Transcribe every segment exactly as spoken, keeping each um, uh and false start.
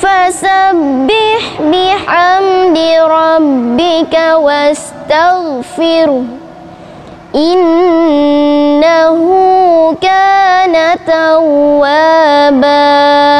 فسبح بحمد ربك واستغفره إنه كان توابا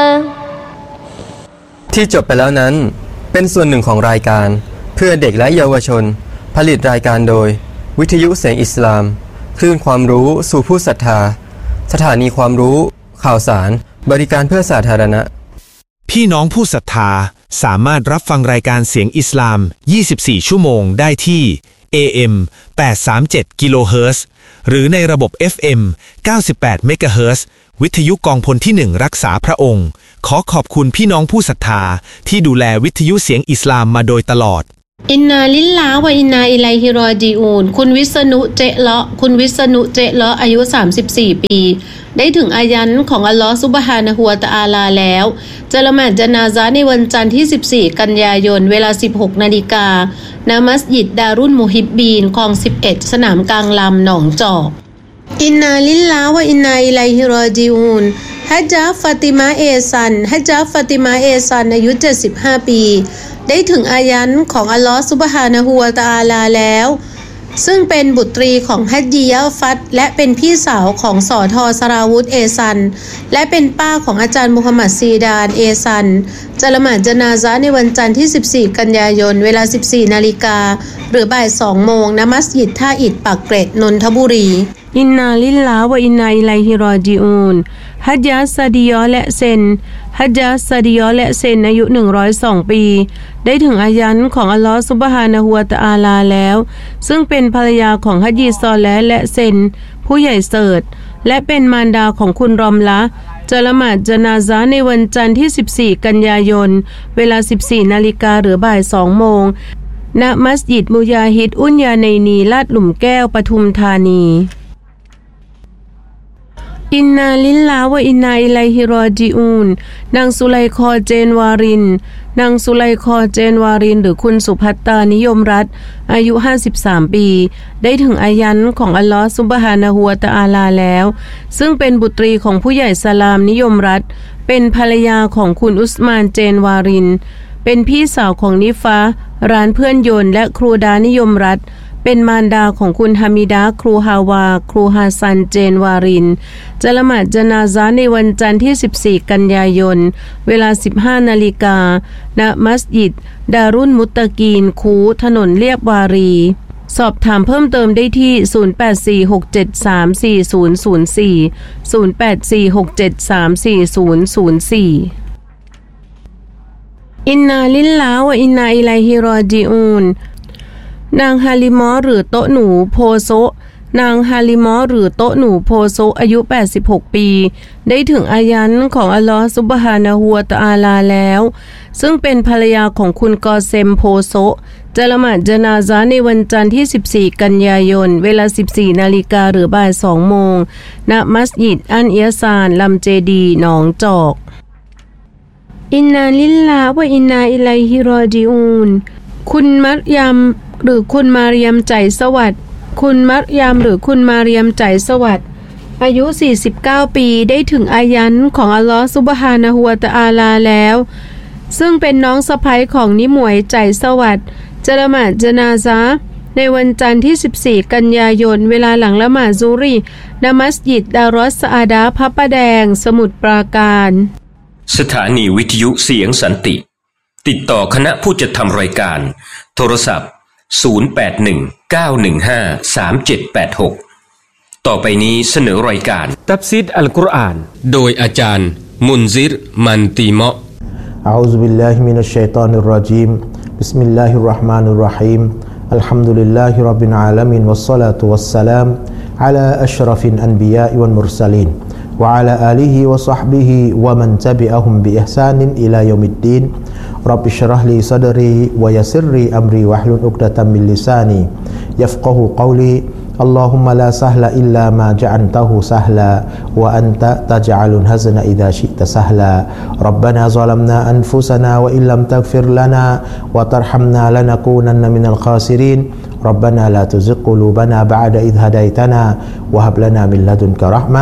ที่จบไปแล้วนั้นเป็นส่วนหนึ่งของรายการเพื่อเด็กและเยาวชนผลิตรายการโดยวิทยุเสียงอิสลามคลื่นความรู้สู่ผู้ศรัทธาสถานีความรู้ข่าวสารบริการเพื่อสาธารณะพี่น้องผู้ศรัทธาสามารถรับฟังรายการเสียงอิสลามยี่สิบสี่ชั่วโมงได้ที่ เอ เอ็ม แปดร้อยสามสิบเจ็ด กิโลเฮิรตซ์หรือในระบบ เอฟ เอ็ม เก้าสิบแปด เมกะเฮิรตซ์วิทยุกองพลที่หนึ่งรักษาพระองค์ขอขอบคุณพี่น้องผู้ศรัทธาที่ดูแลวิทยุเสียงอิสลามมาโดยตลอดอินนาลิลลาฮ์วะอินนาอิลัยฮิรอญิอูนคุณวิษณุเจเลาะคุณวิษณุเจเลาะอายุสามสิบสี่ปีได้ถึงอายันของอัลลอฮฺซุบฮานะฮูวะตะอาลาแล้วจะละหมาดญะนาซะห์ในวันจันทร์ที่สิบสี่กันยายนเวลา สิบหกนาฬิกาณมัสยิดดารุลมุฮิบบีนคลองสิบเอ็ดสนามกลางลำหนองจอกอินนาลิลลาฮ์วะอินนาอิลัยฮิรอญิอูนฮัจญะฟาติมาเอซันฮัจญะฟาติมาเอซันอายุเจ็ดสิบห้าปีได้ถึงอายันของอัลลอฮฺซุบฮานะฮูวะตะอาลาแล้วซึ่งเป็นบุตรีของฮัจญียะฟัตและเป็นพี่สาวของสอทอสราวุธเอซันและเป็นป้าของอาจารย์มุฮัมมัดซีดานเอซันจะละหมาดญะนาซะห์ในวันจันทร์ที่สิบสี่กันยายนเวลา สิบสี่นาฬิกาหรือบ่ายสองโมงณมัสยิดท่าอิฐปากเกร็ดนนทบุรีอินนาลิลลาฮ์วะอินนาอิลัยฮิรอญิอูนฮัจญะซาดิยอและเซนฮัจญะซาดิยอและเซนอายุหนึ่งร้อยสองปีได้ถึงอายันของอัลลอฮฺซุบฮานะฮูวะตะอาลาแล้วซึ่งเป็นภรรยาของฮัจญีซอเลห์และเซนผู้ใหญ่เสิร์ชและเป็นมารดาของคุณรอมละจะละหมาดญะนาซะห์ในวันจันทร์ที่สิบสี่กันยายนเวลา สิบสี่นาฬิกาหรือบ่ายสองโมงณมัสยิดมุญาฮิดอุนยาเนนีลาดหลุมแก้วปทุมธานีอินนาลิลลาฮ์วะอินนาอิลัยฮิรอญิอูนนางสุไลคอเจนวารินนางสุไลคอเจนวารินหรือคุณสุภัตตานิยมรัตน์อายุห้าสิบสามปีได้ถึงอายันของอัลลอฮฺซุบฮานะฮูวะตะอาลาแล้วซึ่งเป็นบุตรีของผู้ใหญ่สลามนิยมรัตน์เป็นภรรยาของคุณอุสมานเจนวารินเป็นพี่สาวของนิฟะร้านเพื่อนยนต์และครูดานิยมรัตน์เป็นมารดาของคุณฮามิดาครูฮาวาครูฮาซันเจนวารินจะละหมาดญะนาซะห์ในวันจันทร์ที่สิบสี่กันยายนเวลา สิบห้านาฬิกาณมัสยิดดารุลมุตตะกีนคูถนนเลียบวารีสอบถามเพิ่มเติมได้ที่ศูนย์ แปด สี่ หก เจ็ด สาม สี่ ศูนย์ ศูนย์ สี่ ศูนย์ แปด สี่ หก เจ็ด สาม สี่ ศูนย์ ศูนย์ สี่อินนาลิลลาฮ์วะอินนาอิลัยฮิรอญิอูนนางฮาลิมอหรือโตหนูโพโซนางฮาลิมอหรือโตหนูโพโซอายุแปดสิบหกปีได้ถึงอายันของอัลลอฮฺซุบฮานะฮูวะตะอาลาแล้วซึ่งเป็นภรรยาของคุณกอเซมโพโซจะละหมาดญะนาซะห์ในวันจันทร์ที่สิบสี่กันยายนเวลา สิบสี่นาฬิกาหรือบ่ายสองโมงณมัสยิดอันเอียซานลำเจดีหนองจอกอินนาลิลลาฮ์วะอินนาอิลัยฮิรอญิอูนคุณมัรยมหรือคุณมาเรียมใจสวัสดิ์คุณมัรยมหรือคุณมาเรียมใจสวัสดิ์อายุสี่สิบเก้าปีได้ถึงอายันของอัลลอฮฺซุบฮานะฮูวะตะอาลาแล้วซึ่งเป็นน้องสะใภ้ของนิหมวยใจสวัสดิ์จะละหมาดญะนาซะห์ในวันจันทร์ที่สิบสี่กันยายนเวลาหลังละหมาดซุรีณมัสยิดดารอสซะอาดะห์พระประแดงสมุทรปราการสถานีวิทยุเสียงสันติติดต่อคณะผู้จัดทำรายการโทรศัพท์ศูนย์ แปด หนึ่ง เก้า หนึ่ง ห้า สาม เจ็ด แปด หกต่อไปนี้เสนอรายการตัฟซีรอัลกุรอานโดยอาจารย์มุนซิรมันตีเมาะห์อะอูซุบิลลาฮิมินัชชัยฏอนิรเราะญีมบิสมิลลาฮิรเราะห์มานิรเราะฮีมอัลฮัมดุลิลลาฮิร็อบบิลอาละมีนวัสศอลาตุวัสสลามอะลาอัชรอฟิลอันบิยาอิวัลมุรซะลีนوعلى آله وصحبه ومن تبعهم بإحسان إلى يوم الدين رب اشرح لي صدري ويسر لي أمري واحلل عقدة من لساني يفقه قولي اللهم لا سهل إلا ما جعلته سهلا وأنت تجعل الحزن إذا شئت سهلا ربنا ظلمنا أنفسنا وإن لم تغفر لنا وترحمنا لنكونن من الخاسرين ربنا لا تزغ قلوبنا بعد إذ هديتنا وهب لنا من لدنك رحمة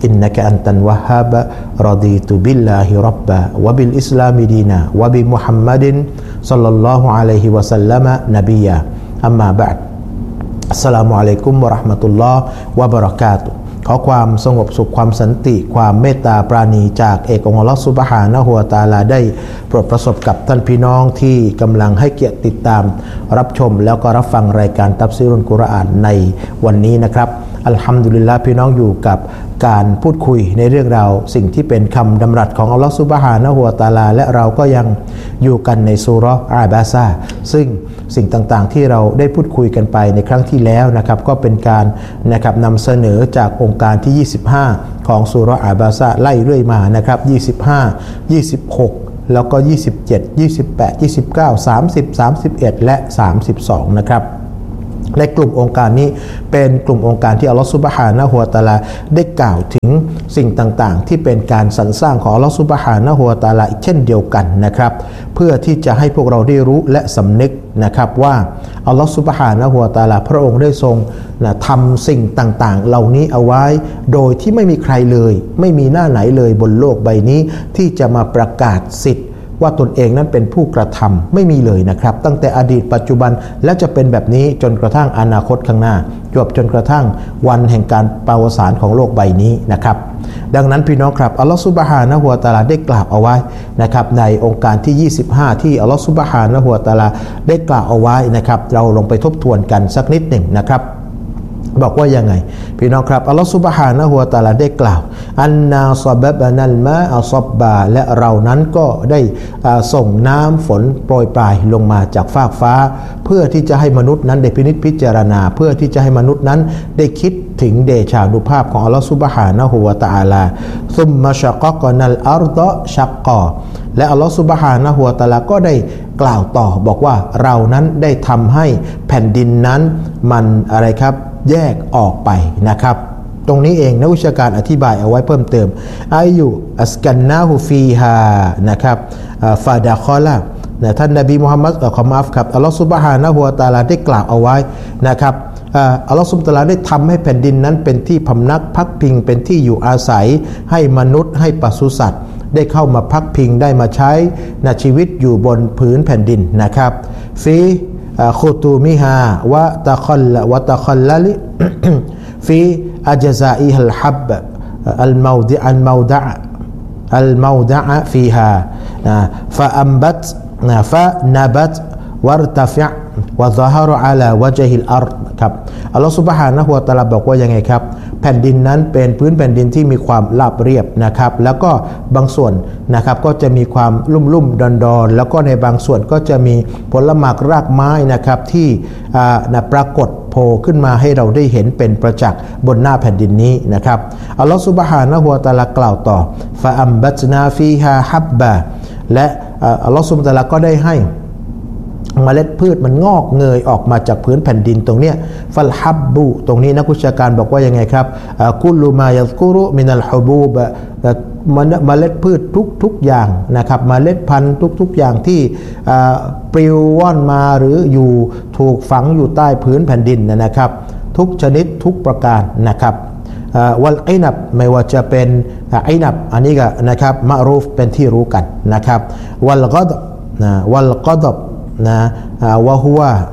อินนักอันตันวะฮาบะรอดีตุบิลลาฮิรับบะวะบิลอิสลามิดีนาวะบิมุฮัมมัดินศ็อลลัลลอฮุอะลัยฮิวะซัลลัมนบียะอัมมาบะอ์ดอัสสลามุอะลัยกุมวะเราะห์มะตุลลอฮ์วะบะเราะกาตุฮ์ขอความสงบสุขความสันติความเมตตาปราณีจากเอกองค์อัลเลาะห์ซุบฮานะฮูวะตะอาลาได้โปรดประสบกับท่านพี่น้องที่กำลังให้เกียรติติดตามรับชมแล้วก็รับฟังรายการตัฟซีรุลกุรอานในวันนี้นะครับอัลฮัมดุลิลลาห์พี่น้องอยู่กับการพูดคุยในเรื่องราวสิ่งที่เป็นคำดำรัสของอัลเลาะห์ซุบฮานะฮูวะตะอาลาและเราก็ยังอยู่กันในซูเราะห์อาบาซาซึ่งสิ่งต่างๆที่เราได้พูดคุยกันไปในครั้งที่แล้วนะครับก็เป็นการนะครับนำเสนอจากองค์การที่ยี่สิบห้าของซูเราะห์อาบาซาไล่เรื่อยมานะครับยี่สิบห้า ยี่สิบหกแล้วก็ยี่สิบเจ็ด ยี่สิบแปด ยี่สิบเก้า สามสิบ สามสิบเอ็ดและสามสิบสองนะครับในกลุ่มองค์การนี้เป็นกลุ่มองค์การที่อัลลอฮฺซุบฮานะฮูวะตะอาลาได้กล่าวถึงสิ่งต่างๆที่เป็นการสรรสร้างของอัลลอฮฺซุบฮานะฮูวะตะอาลาอีกเช่นเดียวกันนะครับเพื่อที่จะให้พวกเราได้รู้และสำนึกนะครับว่าอัลลอฮฺซุบฮานะฮูวะตะอาลาพระองค์ได้ทรงนะทำสิ่งต่างๆเหล่านี้เอาไว้โดยที่ไม่มีใครเลยไม่มีหน้าไหนเลยบนโลกใบนี้ที่จะมาประกาศสิทธิ์ว่าตนเองนั้นเป็นผู้กระทำไม่มีเลยนะครับตั้งแต่อดีตปัจจุบันและจะเป็นแบบนี้จนกระทั่งอนาคตข้างหน้าจวบจนกระทั่งวันแห่งการปราวสานของโลกใบนี้นะครับดังนั้นพี่น้องครับอัลลอฮฺซุบฮานะฮูวะตะอาลาได้กล่าวเอาไว้นะครับในองค์การที่ยี่สิบห้าที่อัลลอฮฺซุบฮานะฮูวะตะอาลาได้กล่าวเอาไว้นะครับเราลงไปทบทวนกันสักนิดหนึ่งนะครับบอกว่ายังไงพี่น้องครับอัลลอฮฺซุบฮานะฮูวะตะอาลาได้กล่าวอันนาซอบับนัลมาอัซอบบาและเรานั้นก็ได้ส่งน้ำฝนโปรยปลายลงมาจากฟากฟ้าเพื่อที่จะให้มนุษย์นั้นได้พินิจพิจารณาเพื่อที่จะให้มนุษย์นั้นได้คิดถึงเดชานุภาพของอัลลอฮฺซุบฮานะฮูวะตะอาลาซุมมะชะกะกนัลอัรฎอชักกอและอัลลอฮฺซุบฮานะฮูวะตะอาลาก็ได้กล่าวต่อบอกว่าเรานั้นได้ทำให้แผ่นดินนั้นมันอะไรครับแยกออกไปนะครับตรงนี้เองนักวิชาการอธิบายเอาไว้เพิ่มเติมอายุอัสกันนาฮูฟีฮานะครับฟาดะคอลานะท่านนบีมุฮัมมัดขอมาฟครับอัลลอฮฺซุบฮานะฮูวะตะอาลาได้กล่าวเอาไว้นะครับอัลลอฮฺซุบฮานะฮูวะตะอาลาได้ทำให้แผ่นดินนั้นเป็นที่พำนักพักพิงเป็นที่อยู่อาศัยให้มนุษย์ให้ปศุสัตว์ได้เข้ามาพักพิงได้มาใช้ในชีวิตอยู่บนพื้นแผ่นดินนะครับฟีขุตูมิฮาวะตะคอลวะตะคอลลลิฟีอัจซาอิฮัลฮับอัลมาดิอัลมาดะอัลมาดะฟีฮาฟะอัมบัตฟะนับัตวัรตะฟิอวะซะฮะรอะลาวะจฮิลอัรฎครับอัลลอฮฺซุบฮานะฮูวะตะอาลาบอกว่ายังไงครับแผ่นดินนั้นเป็นพื้นแผ่นดินที่มีความราบเรียบนะครับแล้วก็บางส่วนนะครับก็จะมีความลุ่มลุ่มดอนดอนแล้วก็ในบางส่วนก็จะมีผลหมากรากไม้นะครับที่ปรากฏโผล่ขึ้นมาให้เราได้เห็นเป็นประจักษ์บนหน้าแผ่นดินนี้นะครับอัลลอฮฺซุบฮานะฮูวะตะอาลากล่าวต่อฟะอัมบัตนาฟีฮาฮับบะและอัลลอฮฺซุบฮานะฮูวะตะอาลาก็ได้ให้เมล็ดพืชมันงอกเงยออกมาจากพื้นแผ่นดินตรงเนี้ยฟัลฮับบุตรงนี้นักวิชาการบอกว่ายังไงครับกุลูมายัซกุรุมินัลฮุบูบเมล็ดพืชทุกทุกอย่างนะครับเมล็ดพันธุ์ทุกทุกอย่างที่ปลิวว่อนมาหรืออยู่ถูกฝังอยู่ใต้พื้นแผ่นดินนะครับทุกชนิดทุกประการนะครับวัลไอนับไม่ว่าจะเป็นไอนับอันนี้ก็นะครับมะรูฟเป็นที่รู้กันนะครับวัลกอดนะวัลกอดบนะวะฮุวะ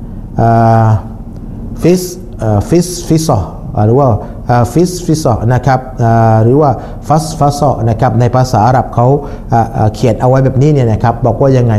ฟิสฟิสฟิซอหรือว่าฟิสฟิซอนะครับหรือว่าฟัสฟัซอนะครับในภาษาอาหรับเขาเขียนเอาไว้แบบนี้เนี่ยนะครับบอกว่ายังไง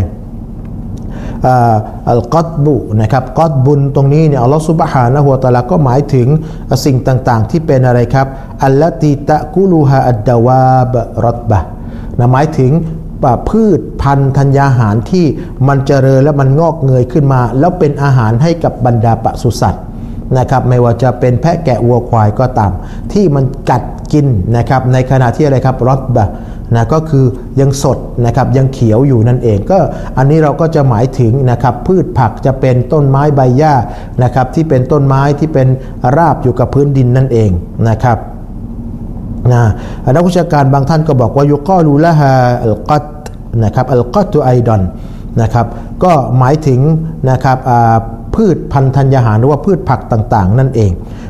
อัลกัดบุนะครับกัดบุญตรงนี้เนี่ยอัลลอฮฺซุบฮานะฮูวะตะอาลาก็หมายถึงสิ่งต่างๆที่เป็นอะไรครับอัลลตีตะกุลูฮาอัดดาวาบรัตบะนะหมายถึงพืชพันธุ์ธัญญาหารที่มันเจริญและมันงอกเงยขึ้นมาแล้วเป็นอาหารให้กับบรรดาปศุสัตว์นะครับไม่ว่าจะเป็นแพะแกะวัวควายก็ตามที่มันกัดกินนะครับในขณะที่อะไรครับรอตบะนะก็คือยังสดนะครับยังเขียวอยู่นั่นเองก็อันนี้เราก็จะหมายถึงนะครับพืชผักจะเป็นต้นไม้ใบหญ้านะครับที่เป็นต้นไม้ที่เป็นราบอยู่กับพื้นดินนั่นเองนะครับนะนักวิชาการบางท่านก็บอกว่ายุกอลูละฮาอัลกัตนะครับอัลกัตตุไอดอนนะครับก็หมายถึงนะครับพืชพันธุ์ธัญญาหารหรือว่าพืชผักต่างๆนั่นเอง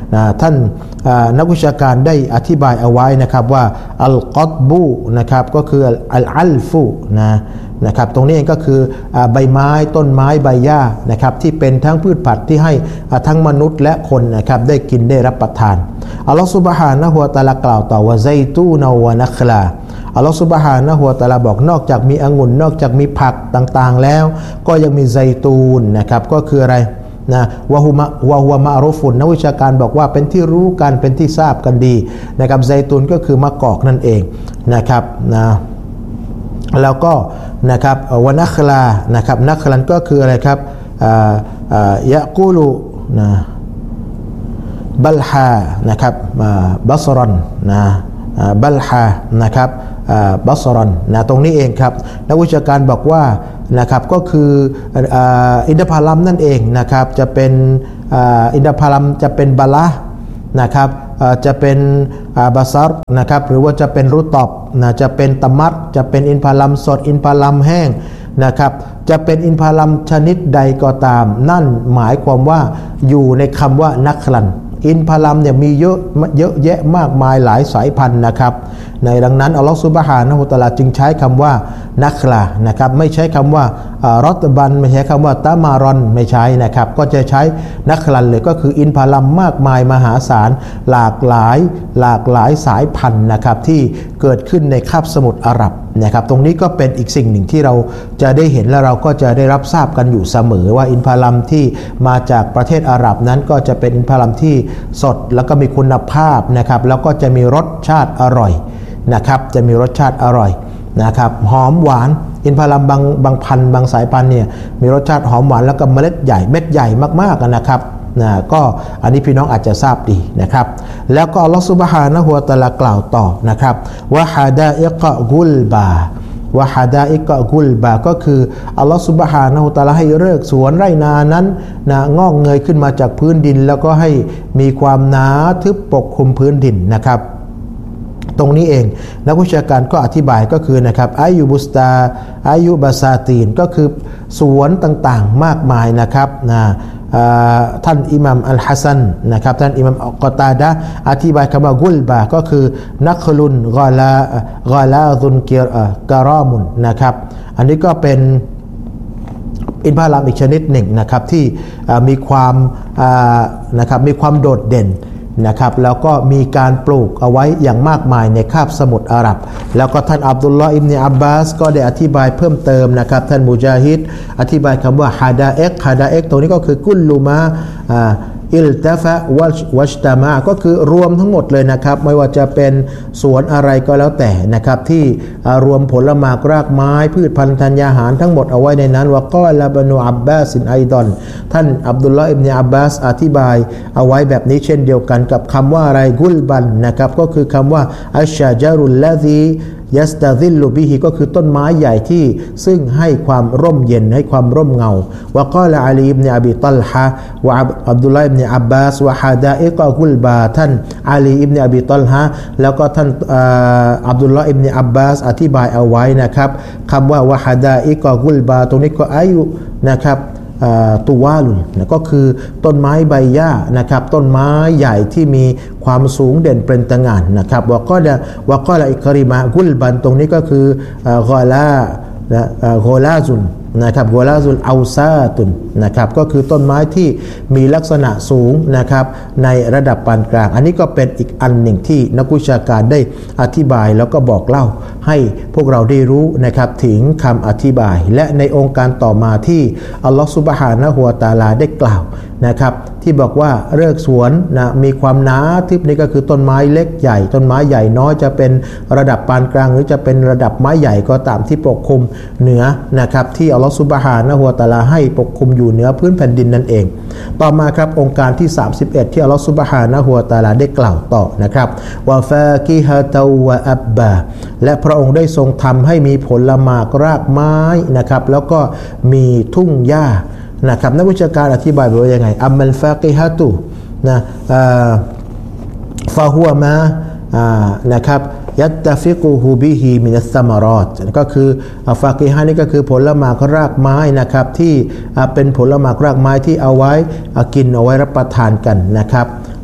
นะท่านนักวิชาการได้อธิบายเอาไว้นะครับว่าอัลกอตบูนะครับก็คืออัลอัลฟูนะนะครับตรงนี้เองก็คือใบไม้ต้นไม้ใบหญ้านะครับที่เป็นทั้งพืชผักที่ให้ทั้งมนุษย์และคนนะครับได้กินได้รับประทานอัลลอฮฺซุบฮานะฮูวะตะอาลากล่าวต่อว่าไซตูนวะนัคลาอัลลอฮฺซุบฮานะฮูวะตะอาลาบอกนอกจากมีองุ่นนอกจากมีผักต่างๆแล้วก็ยังมีไซตูนนะครับก็คืออะไรนะวะฮุมะวะฮุวะมะรูฟุนนักวิชาการบอกว่าเป็นที่รู้กันเป็นที่ทราบกันดีนะครับไซตูนก็คือมะกอกนั่นเองนะครับนะแล้วก็นะครับวะนัคลานะครับนัคลันก็คืออะไรครับยะกูลุนะบัลฮานะครับบัสรันนะบัลฮานะครับบัสรันนะตรงนี้เองครับนักวิชาการบอกว่านะครับก็คืออินทผลัมนั่นเองนะครับจะเป็นอินทผลัมจะเป็นบาละนะครับจะเป็นบาซัรนะครับหรือว่าจะเป็นรุตอบนะจะเป็นตะมัดจะเป็นอินทผลัมสดอินทผลัมแห้งนะครับจะเป็นอินทผลัมชนิดใดก็ตามนั่นหมายความว่าอยู่ในคำว่านักลันอินทผลัมเนี่ยมีเยอะเยอะแยะมากมายหลายสายพันธุ์นะครับในดังนั้นอัลลอฮฺซุบฮานะฮูวะตะอาลาจึงใช้คำว่านักลานะครับไม่ใช้คำว่ารอตบันไม่ใช้คำว่าตามารอนไม่ใช้นะครับก็จะใช้นักลันเลยก็คืออินทผลัมมากมายมหาศาลหลากหลายหลากหลายสายพันธุ์นะครับที่เกิดขึ้นในคาบสมุทรอาหรับนะครับตรงนี้ก็เป็นอีกสิ่งหนึ่งที่เราจะได้เห็นและเราก็จะได้รับทราบกันอยู่เสมอว่าอินทผลัมที่มาจากประเทศอาหรับนั้นก็จะเป็นอินทผลัมที่สดแล้วก็มีคุณภาพนะครับแล้วก็จะมีรสชาติอร่อยนะครับจะมีรสชาติอร่อยนะครับหอมหวานอินทผลัมบางบางพันธุ์บางสายพันธุ์เนี่ยมีรสชาติหอมหวานแล้วก็เมล็ดใหญ่เม็ดใหญ่มากๆนะครับนะก็อันนี้พี่น้องอาจจะทราบดีนะครับแล้วก็อัลลอฮฺซุบฮานะฮูวะตะอาลากล่าวต่อนะครับว่าฮาดาอิกะกุลบาวะฮาดาอิกะกุลบาก็คืออัลลอฮฺซุบฮานะฮูวะตะอาลาให้เลิกสวนไร่นานั้นนะงอกเงยขึ้นมาจากพื้นดินแล้วก็ให้มีความหนาทึบปกคลุมพื้นดินนะครับตรงนี้เองนักวิชาการก็อธิบายก็คือนะครับอายุบุสตาอายุบาซาตีนก็คือสวนต่างๆมากมายนะครับนะท่านอิหมัมอัลฮัสซันนะครับท่านอิหมัมอัลกอตาดะอธิบายคำว่ากุลบาก็คือนักลุนกอลากอลาซุนเกียร์การอมุนนะครับอันนี้ก็เป็นอินทผลัมอีกชนิดหนึ่งนะครับที่มีความนะครับมีความโดดเด่นนะครับแล้วก็มีการปลูกเอาไว้อย่างมากมายในคาบสมุทรอาหรับแล้วก็ท่านอับดุลลอฮ์อิบนุอับบาสก็ได้อธิบายเพิ่มเติมนะครับท่านมุจาฮิดอธิบายคำว่าฮาดาเอ็กฮาดาเอ็กตรงนี้ก็คือกุลลูมาอิลตะฟะวัชตามาก็คือรวมทั้งหมดเลยนะครับไม่ว่าจะเป็นสวนอะไรก็แล้วแต่นะครับที่รวมผลไม้รากไม้พืชพันธุ์ธัญญาหารทั้งหมดเอาไว้ในนั้นวะกอลาบนูอับบาสินไอดอนท่านอับดุลลอฮ์อิบนุอับบาสอธิบายเอาไว้แบบนี้เช่นเดียวกันกับคำว่าอะไรกุลบันนะครับก็คือคำว่าอัชชาจารุลลาซียัสตาซิลลูบิฮิก็คือต้นไม้ใหญ่ที่ซึ่งให้ความร่มเย็นให้ความร่มเงาวะกอลาอาลีอิบนุอบีตัลฮะวะอับดุลลอฮ์อิบนุอับบาสวะฮาดาอิกะกุลบาท่านอาลีอิบนุอบีตัลฮะแล้วก็ท่านอับดุลลอฮ์อิบนุอับบาสอธิบายเอาไว้นะครับคำว่าวะฮาดาอิกะกุลบาตรงนี้ก็อายุนะครับตุวาลุนนะก็คือต้นไม้ใบหญ้านะครับต้นไม้ใหญ่ที่มีความสูงเด่นเป็นตะงานนะครับวะกอดะวะกอละอิกริมะกุลบันตรงนี้ก็คือกอลาโกลาซุนนะครับโกลาซุนเอาซาตุนนะครับก็คือต้นไม้ที่มีลักษณะสูงนะครับในระดับปานกลางอันนี้ก็เป็นอีกอันหนึ่งที่นักวิชาการได้อธิบายแล้วก็บอกเล่าให้พวกเราได้รู้นะครับถึงคำอธิบายและในองค์การต่อมาที่อัลลอฮฺซุบฮานะฮูวะตะอาลาได้กล่าวนะครับที่บอกว่าเลิกสวนนะมีความหนาทึบนี่ก็คือต้นไม้เล็กใหญ่ต้นไม้ใหญ่น้อยจะเป็นระดับปานกลางหรือจะเป็นระดับไม้ใหญ่ก็ตามที่ปกคลุมเหนือนะครับที่อัลลอฮฺซุบฮานะฮูวะตะอาลาให้ปกคลุมอยู่เหนือพื้นแผ่นดินนั่นเองต่อมาครับองค์การที่สามสิบเอ็ดที่อัลลอฮฺซุบฮานะฮูวะตะอาลาได้กล่าวต่อนะครับวะฟากิฮะตวะอับบาและพระองค์ได้ทรงทำให้มีผลไม้รากไม้นะครับแล้วก็มีทุ่งหญ้านะครับนักวิชาการอธิบายว่ายังไงอัมมัลฟากิฮะตุนะฟาฮัวมานะครับยัตตะฟิกุฮูบิฮิมินัสซัมารอตก็คือฟากิฮะนี่ก็คือผลไม้รากไม้นะครับที่เป็นผลไม้รากไม้ที่เอาไว้กินเอาไว้รับประทานกันนะครับ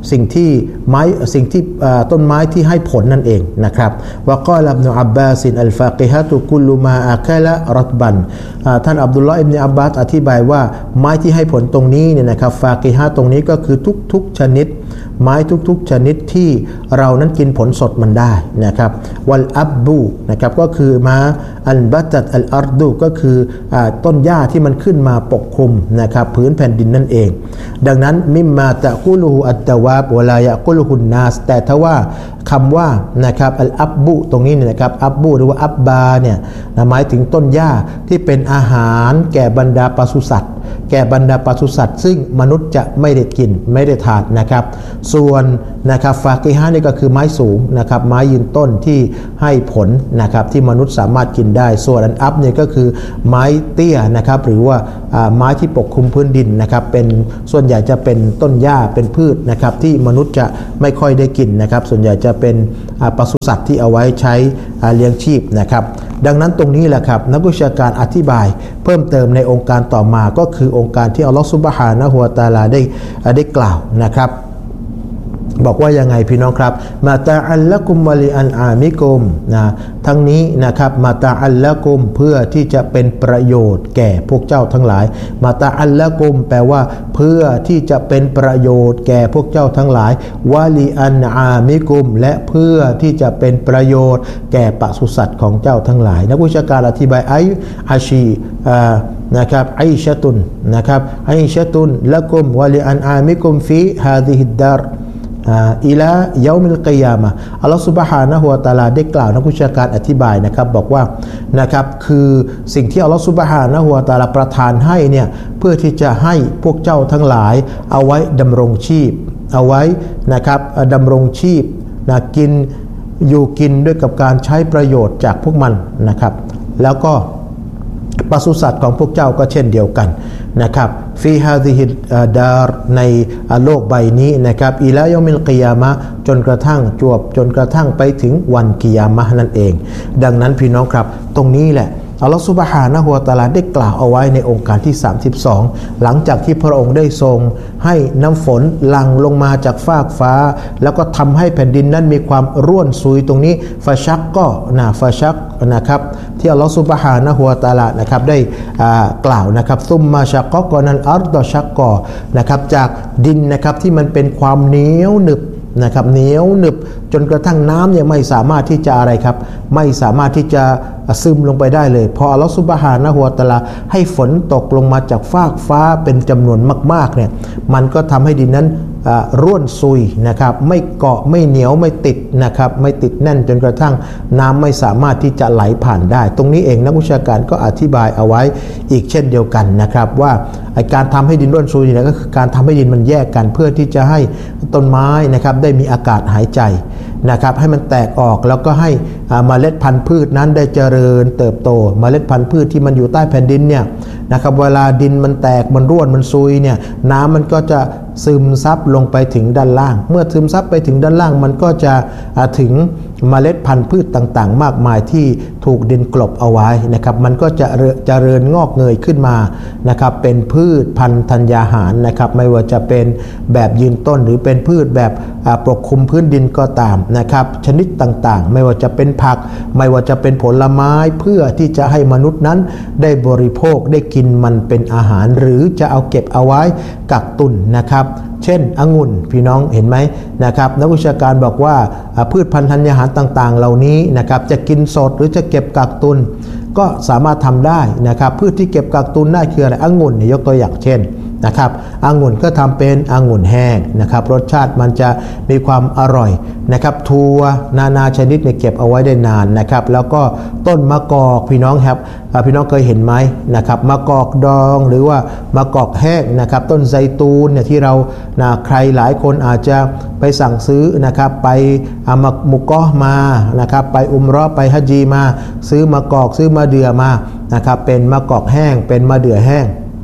สิ่งที่ไม้สิ่งที่ต้นไม้ที่ให้ผลนั่นเองนะครับวะกอลอิบนุอับบาสอัลฟากิฮะตุกุลมาอะกะละรัตบันท่านอับดุลลอฮ์อิบนุอับบาสอธิบายว่าไม้ที่ให้ผลตรงนี้เนี่ยนะครับฟากิฮะตรงนี้ก็คือทุกๆชนิดไม้ทุกๆชนิดที่เรานั้นกินผลสดมันได้นะครับวัลอับบูนะครับก็คือมาอันบัตัตอัลอัรดูก็คือต้นหญ้าที่มันขึ้นมาปกคลุมนะครับพื้นแผ่นดินนั่นเองดังนั้นมิมมาตะกุลูอัตตะวาบวะลายะกุลูฮุนนาสแต่ถ้าว่าคำว่านะครับอัลอับบูตรงนี้เนี่ยนะครับอับบูหรือว่าอับบาเนี่ยหมายถึงต้นหญ้าที่เป็นอาหารแก่บรรดาปศุสัตว์แก่บรรดาปศุสัตว์ซึ่งมนุษย์จะไม่ได้กินไม่ได้ทานนะครับส่วนนะครับฟากิฮะนี่ก็คือไม้สูงนะครับไม้ยืนต้นที่ให้ผลนะครับที่มนุษย์สามารถกินได้ส่วนอันอับเนี่ยก็คือไม้เตี้ยนะครับหรือว่าไม้ที่ปกคลุมพื้นดินนะครับเป็นส่วนใหญ่จะเป็นต้นหญ้าเป็นพืชนะครับที่มนุษย์จะไม่ค่อยได้กินนะครับส่วนใหญ่จะเป็นปศุสัตว์ที่เอาไว้ใช้เลี้ยงชีพนะครับดังนั้นตรงนี้แหละครับนักวิชาการอธิบายเพิ่มเติมในองค์การต่อมาก็คือองค์การที่อัลลอฮฺซุบฮานะฮูวะตะอาลาได้ได้กล่าวนะครับบอกว่ายังไงพี่น้องครับมาตาอัลละกุมวะลิอันอามิกุมนะทั้งนี้นะครับมาตาอัลละกุมเพื่อที่จะเป็นประโยชน์แก่พวกเจ้าทั้งหลายมาตาอัลละกุมแปลว่าเพื่อที่จะเป็นประโยชน์แก่พวกเจ้าทั้งหลายวะลิอันอามิกุมและเพื่อที่จะเป็นประโยชน์แก่ปศุสัตว์ของเจ้าทั้งหลายนักวิชาการอธิบายไออาชีนะครับไอชะตุนนะครับไอชะตุนละกุมวะลิอันอามิกุมฟีฮาซิฮิดดารอิลาเยามิลกิยามะห์อัลลอฮฺซุบฮานะฮูวะตะอาลาได้กล่าวนักวิชาการอธิบายนะครับบอกว่านะครับคือสิ่งที่อัลลอฮฺซุบฮานะฮูวะตะอาลาประทานให้เนี่ยเพื่อที่จะให้พวกเจ้าทั้งหลายเอาไว้ดำรงชีพเอาไว้นะครับดำรงชีพนะกินอยู่กินด้วยกับการใช้ประโยชน์จากพวกมันนะครับแล้วก็ปศุสัตว์ของพวกเจ้าก็เช่นเดียวกันนะครับฟีฮาซิฮิดาร์ในโลกใบนี้นะครับอิลายอมิลกิยามะห์จนกระทั่งจวบจนกระทั่งไปถึงวันกิยามะห์นั่นเองดังนั้นพี่น้องครับตรงนี้แหละอัลลอฮฺซุบฮานะฮูวะตะอาลาได้กล่าวเอาไว้ในองค์การที่สามสิบสองหลังจากที่พระองค์ได้ทรงให้น้ำฝนหลั่งลงมาจากฟากฟ้าแล้วก็ทำให้แผ่นดินนั้นมีความร่วนซุยตรงนี้ฟาชักก็นะฟาชักนะครับที่อัลลอฮฺซุบฮานะฮูวะตะอาลานะครับได้กล่าวนะครับซุมมาชักกอนัลอัรฎอชักกอนะครับจากดินนะครับที่มันเป็นความเหนียวหนึบนะครับเหนียวหนึบจนกระทั่งน้ำเนี่ยไม่สามารถที่จะอะไรครับไม่สามารถที่จะซึมลงไปได้เลยพออัลลอฮฺซุบฮานะฮูวะตะอาลาให้ฝนตกลงมาจากฟากฟ้าเป็นจำนวนมากๆเนี่ยมันก็ทำให้ดินนั้นร่วนซุยนะครับไม่เกาะไม่เหนียวไม่ติดนะครับไม่ติดแน่นจนกระทั่งน้ำไม่สามารถที่จะไหลผ่านได้ตรงนี้เองนักวิชาการก็อธิบายเอาไว้อีกเช่นเดียวกันนะครับว่าการทำให้ดินร่วนซุยเนี่ยก็คือการทำให้ดินมันแยกกันเพื่อที่จะให้ต้นไม้นะครับได้มีอากาศหายใจนะครับให้มันแตกออกแล้วก็ให้เมล็ดพันธุ์พืชนั้นได้เจริญเติบโตเมล็ดพันธุ์พืชที่มันอยู่ใต้แผ่นดินเนี่ยนะครับเวลาดินมันแตกมันร่วนมันซุยเนี่ยน้ำมันก็จะซึมซับลงไปถึงด้านล่างเมื่อซึมซับไปถึงด้านล่างมันก็จะถึงเมล็ดพันธุ์พืชต่างๆมากมายที่ถูกดินกลบเอาไว้นะครับมันก็จะเจริญงอกเงยขึ้นมานะครับเป็นพืชพันธุ์ธัญญาหารนะครับไม่ว่าจะเป็นแบบยืนต้นหรือเป็นพืชแบบปกคลุมพื้นดินก็ตามนะครับชนิดต่างๆไม่ว่าจะเป็นผักไม่ว่าจะเป็นผลไม้เพื่อที่จะให้มนุษย์นั้นได้บริโภคได้กินมันเป็นอาหารหรือจะเอาเก็บเอาไว้กักตุนนะครับเช่นองุ่นพี่น้องเห็นไหมนะครับนักวิชาการบอกว่าพืชพันธุ์ธัญญาหารต่างๆเหล่านี้นะครับจะกินสดหรือจะเก็บกักตุนก็สามารถทำได้นะครับพืชที่เก็บกักตุนได้คืออะไรองุ่นยกตัวอย่างเช่นนะครับองุ่นก็ทำเป็นองุ่นแห้งนะครับรสชาติมันจะมีความอร่อยนะครับถั่วนานาชนิดเนี่ยเก็บเอาไว้ได้นานนะครับแล้วก็ต้นมะกอกพี่น้องครับพี่น้องเคยเห็นไหมนะครับมะกอกดองหรือว่ามะกอกแห้งนะครับต้นไซตูนเนี่ยที่เรานะใครหลายคนอาจจะไปสั่งซื้อนะครับไปอามักมุกอมานะครับไปอุมเราะห์ไปฮัจญีมาซื้อมะกอกซื้อมะเดื่อมานะครับเป็นมะกอกแห้งเป็นมะเดื่อแห้ง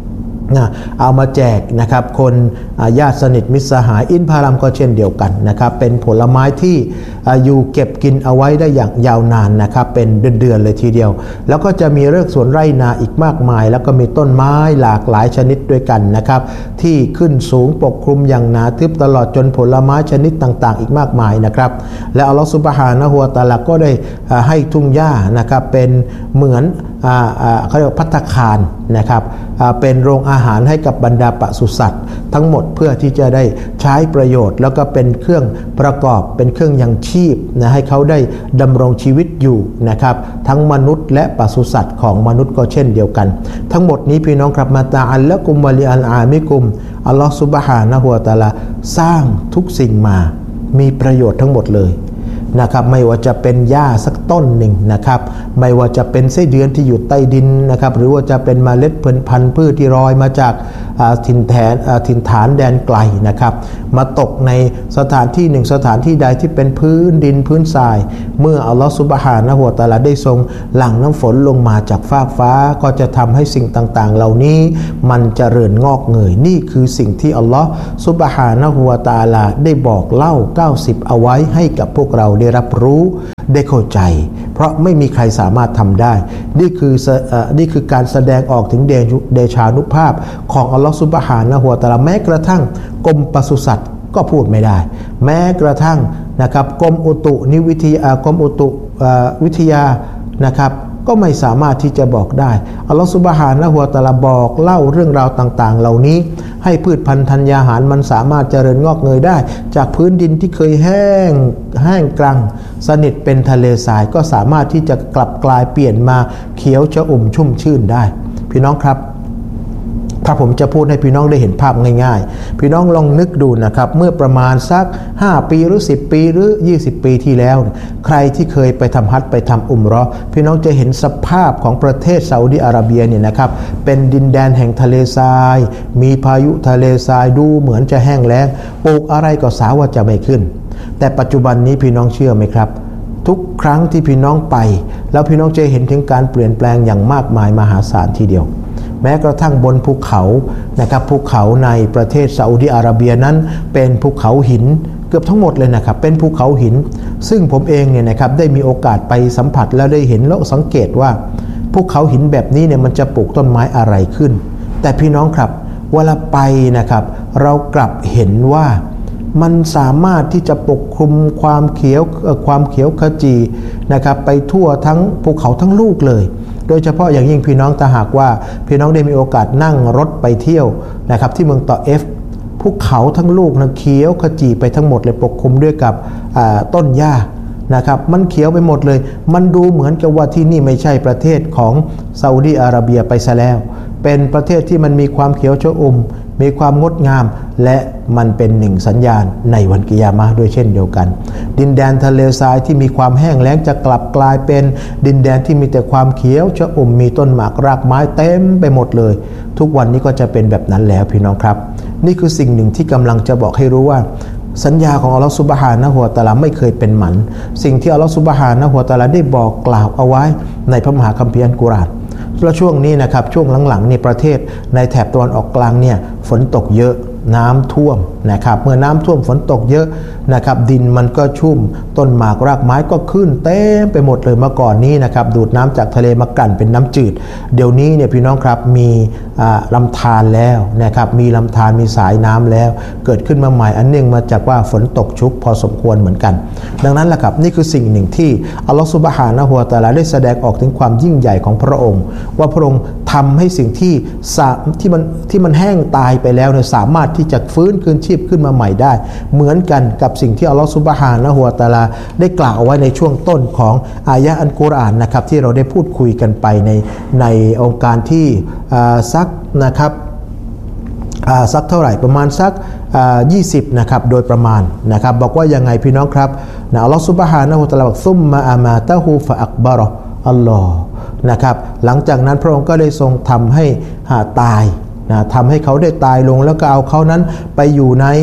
นะเอามาแจกนะครับคนญาติสนิทมิตรสหายอินทผลัมก็เช่นเดียวกันนะครับเป็นผลไม้ที่อยู่เก็บกินเอาไว้ได้อย่างยาวนานนะครับเป็นเดือนๆเลยทีเดียวแล้วก็จะมีเรือกสวนไร่นาอีกมากมายแล้วก็มีต้นไม้หลากหลายชนิดด้วยกันนะครับที่ขึ้นสูงปกคลุมอย่างหนาทึบตลอดจนผลไม้ชนิดต่างๆอีกมากมายนะครับและอัลลอฮฺซุบฮานะฮูวะตะอาลาก็ได้ให้ทุ่งหญ้านะครับเป็นเหมือนเขาเรียกภัตตาคารนะครับเป็นโรงอาหารให้กับบรรดาปศุสัตว์ทั้งหมดเพื่อที่จะได้ใช้ประโยชน์แล้วก็เป็นเครื่องประกอบเป็นเครื่องยังชีพนะให้เขาได้ดำรงชีวิตอยู่นะครับทั้งมนุษย์และปศุสัตว์ของมนุษย์ก็เช่นเดียวกันทั้งหมดนี้พี่น้องครับมาตาอัลละกุมวะลิอัลอามิกุมอัลลอฮฺซุบฮานะฮูวะตะอาลาสร้างทุกสิ่งมามีประโยชน์ทั้งหมดเลยนะครับไม่ว่าจะเป็นหญ้าสักต้นหนึ่งนะครับไม่ว่าจะเป็นไส้เดือนที่อยู่ใต้ดินนะครับหรือว่าจะเป็นเมล็ดพันธุ์พืชที่ลอยมาจากถิ่นแทนถิ่นฐานแดนไกลนะครับมาตกในสถานที่หนึ่งสถานที่ใดที่เป็นพื้นดินพื้นทรายเมื่ออัลลอฮฺซุบฮานะฮูวะตะอาลาได้ทรงหลั่งน้ำฝนลงมาจากฟากฟ้าก็จะทำให้สิ่งต่างๆเหล่านี้มันเจริญงอกเงยนี่คือสิ่งที่อัลลอฮฺซุบฮานะฮูวะตะอาลาได้บอกเล่าเก้าสิบเอาไว้ให้กับพวกเราได้รับรู้ได้เข้าใจเพราะไม่มีใครสามารถทำได้นี่คือนี่คือการแสดงออกถึงเดชานุภาพของอัลลอฮฺซุบฮานะฮูวะตะอาลาแม้กระทั่งกรมปศุสัตว์ก็พูดไม่ได้แม้กระทั่งนะครับกรมอุตุนิวิทยากรมอุตุวิทยานะครับก็ไม่สามารถที่จะบอกได้อัลลอฮฺซุบฮานะฮูวะตะอาลาบอกเล่าเรื่องราวต่างๆเหล่านี้ให้พืชพันธุ์ธัญญาหารมันสามารถเจริญงอกเงยได้จากพื้นดินที่เคยแห้งแห้งกรังสนิทเป็นทะเลทรายก็สามารถที่จะกลับกลายเปลี่ยนมาเขียวชอุ่มชุ่มชื่นได้พี่น้องครับถ้าผมจะพูดให้พี่น้องได้เห็นภาพง่ายๆพี่น้องลองนึกดูนะครับเมื่อประมาณสักห้าปีหรือสิบปีหรือยี่สิบปีที่แล้วใครที่เคยไปทำฮัจญ์ไปทำอุมเราะห์พี่น้องจะเห็นสภาพของประเทศซาอุดิอาระเบียเนี่ยนะครับเป็นดินแดนแห่งทะเลทรายมีพายุทะเลทรายดูเหมือนจะแห้งแล้งปลูกอะไรก็สาว่าจะไม่ขึ้นแต่ปัจจุบันนี้พี่น้องเชื่อไหมครับทุกครั้งที่พี่น้องไปแล้วพี่น้องจะเห็นถึงการเปลี่ยนแปลงอย่างมากมายมหาศาลทีเดียวแม้กระทั่งบนภูเขานะครับภูเขาในประเทศซาอุดิอาระเบียนั้นเป็นภูเขาหินเกือบทั้งหมดเลยนะครับเป็นภูเขาหินซึ่งผมเองเนี่ยนะครับได้มีโอกาสไปสัมผัสแล้วได้เห็นแล้วสังเกตว่าภูเขาหินแบบนี้เนี่ยมันจะปลูกต้นไม้อะไรขึ้นแต่พี่น้องครับเวลาไปนะครับเรากลับเห็นว่ามันสามารถที่จะปกคลุมความเขียวความเขียวขจีนะครับไปทั่วทั้งภูเขาทั้งลูกเลยโดยเฉพาะอย่างยิ่งพี่น้องถ้าหากว่าพี่น้องได้มีโอกาสนั่งรถไปเที่ยวนะครับที่เมืองตอเอฟภูเขาทั้งลูกนะเขียวขจีไปทั้งหมดเลยปกคลุมด้วยกับต้นหญ้านะครับมันเขียวไปหมดเลยมันดูเหมือนกับว่าที่นี่ไม่ใช่ประเทศของซาอุดิอาระเบียไปซะแล้วเป็นประเทศที่มันมีความเขียวชอุ่มมีความงดงามและมันเป็นหนึ่งสัญญาณในวันกิยามะห์ด้วยเช่นเดียวกันดินแดนทะเลทรายที่มีความแห้งแล้งจะกลับกลายเป็นดินแดนที่มีแต่ความเขียวชอุ่มมีต้นหมากรากไม้เต็มไปหมดเลยทุกวันนี้ก็จะเป็นแบบนั้นแล้วพี่น้องครับนี่คือสิ่งหนึ่งที่กำลังจะบอกให้รู้ว่าสัญญาของอัลลอฮฺซุบฮานะฮูวะตะอาลาไม่เคยเป็นหมันสิ่งที่อัลลอฮฺซุบฮานะฮูวะตะอาลาได้บอกกล่าวเอาไว้ในพระมหาคัมภีร์อัลกุรอานแล้วช่วงนี้นะครับช่วงหลังๆนี่ประเทศในแถบตะวันออกกลางเนี่ยฝนตกเยอะน้ำท่วมนะครับเมื่อน้ำท่วมฝนตกเยอะนะครับดินมันก็ชุ่มต้นหมากรากไม้ก็ขึ้นเต็มไปหมดเลยเมื่อก่อนนี้นะครับดูดน้ำจากทะเลมากลั่นเป็นน้ำจืดเดี๋ยวนี้เนี่ยพี่น้องครับมีลำธารแล้วนะครับมีลำธารมีสายน้ำแล้วเกิดขึ้นมาใหม่อันเนื่องมาจากว่าฝนตกชุกพอสมควรเหมือนกันดังนั้นแหละครับนี่คือสิ่งหนึ่งที่อัลลอฮฺซุบฮานะฮูวะตะอาลาได้แสดงออกถึงความยิ่งใหญ่ของพระองค์ว่าพระองค์ทำให้สิ่งที่ที่มันที่มันแห้งตายไปแล้วเนี่ยสามารถที่จะฟื้นคืนชีพขึ้นมาใหม่ได้เหมือนกันกับสิ่งที่อัลลอฮฺซุบฮานะฮูวะตะอาลาได้กล่าวเอาไว้ในช่วงต้นของอายะห์อัลกุรอานนะครับที่เราได้พูดคุยกันไปในในองค์การที่สักนะครับสักเท่าไหร่ประมาณสักยี่สิบนะครับโดยประมาณนะครับบอกว่ายังไงพี่น้องครับนะอัลลอฮฺซุบฮานะฮูวะตะอาลาบอกซุมมะอามาตะฮูฟะอักบะรออัลลอฮ์นะครับหลังจากนั้นพระองค์ก็ได้ทรงทำให้ตายนะทำให้เขาได้ตายลงแล้วก็เอาเขานั้นไปอยู่ใน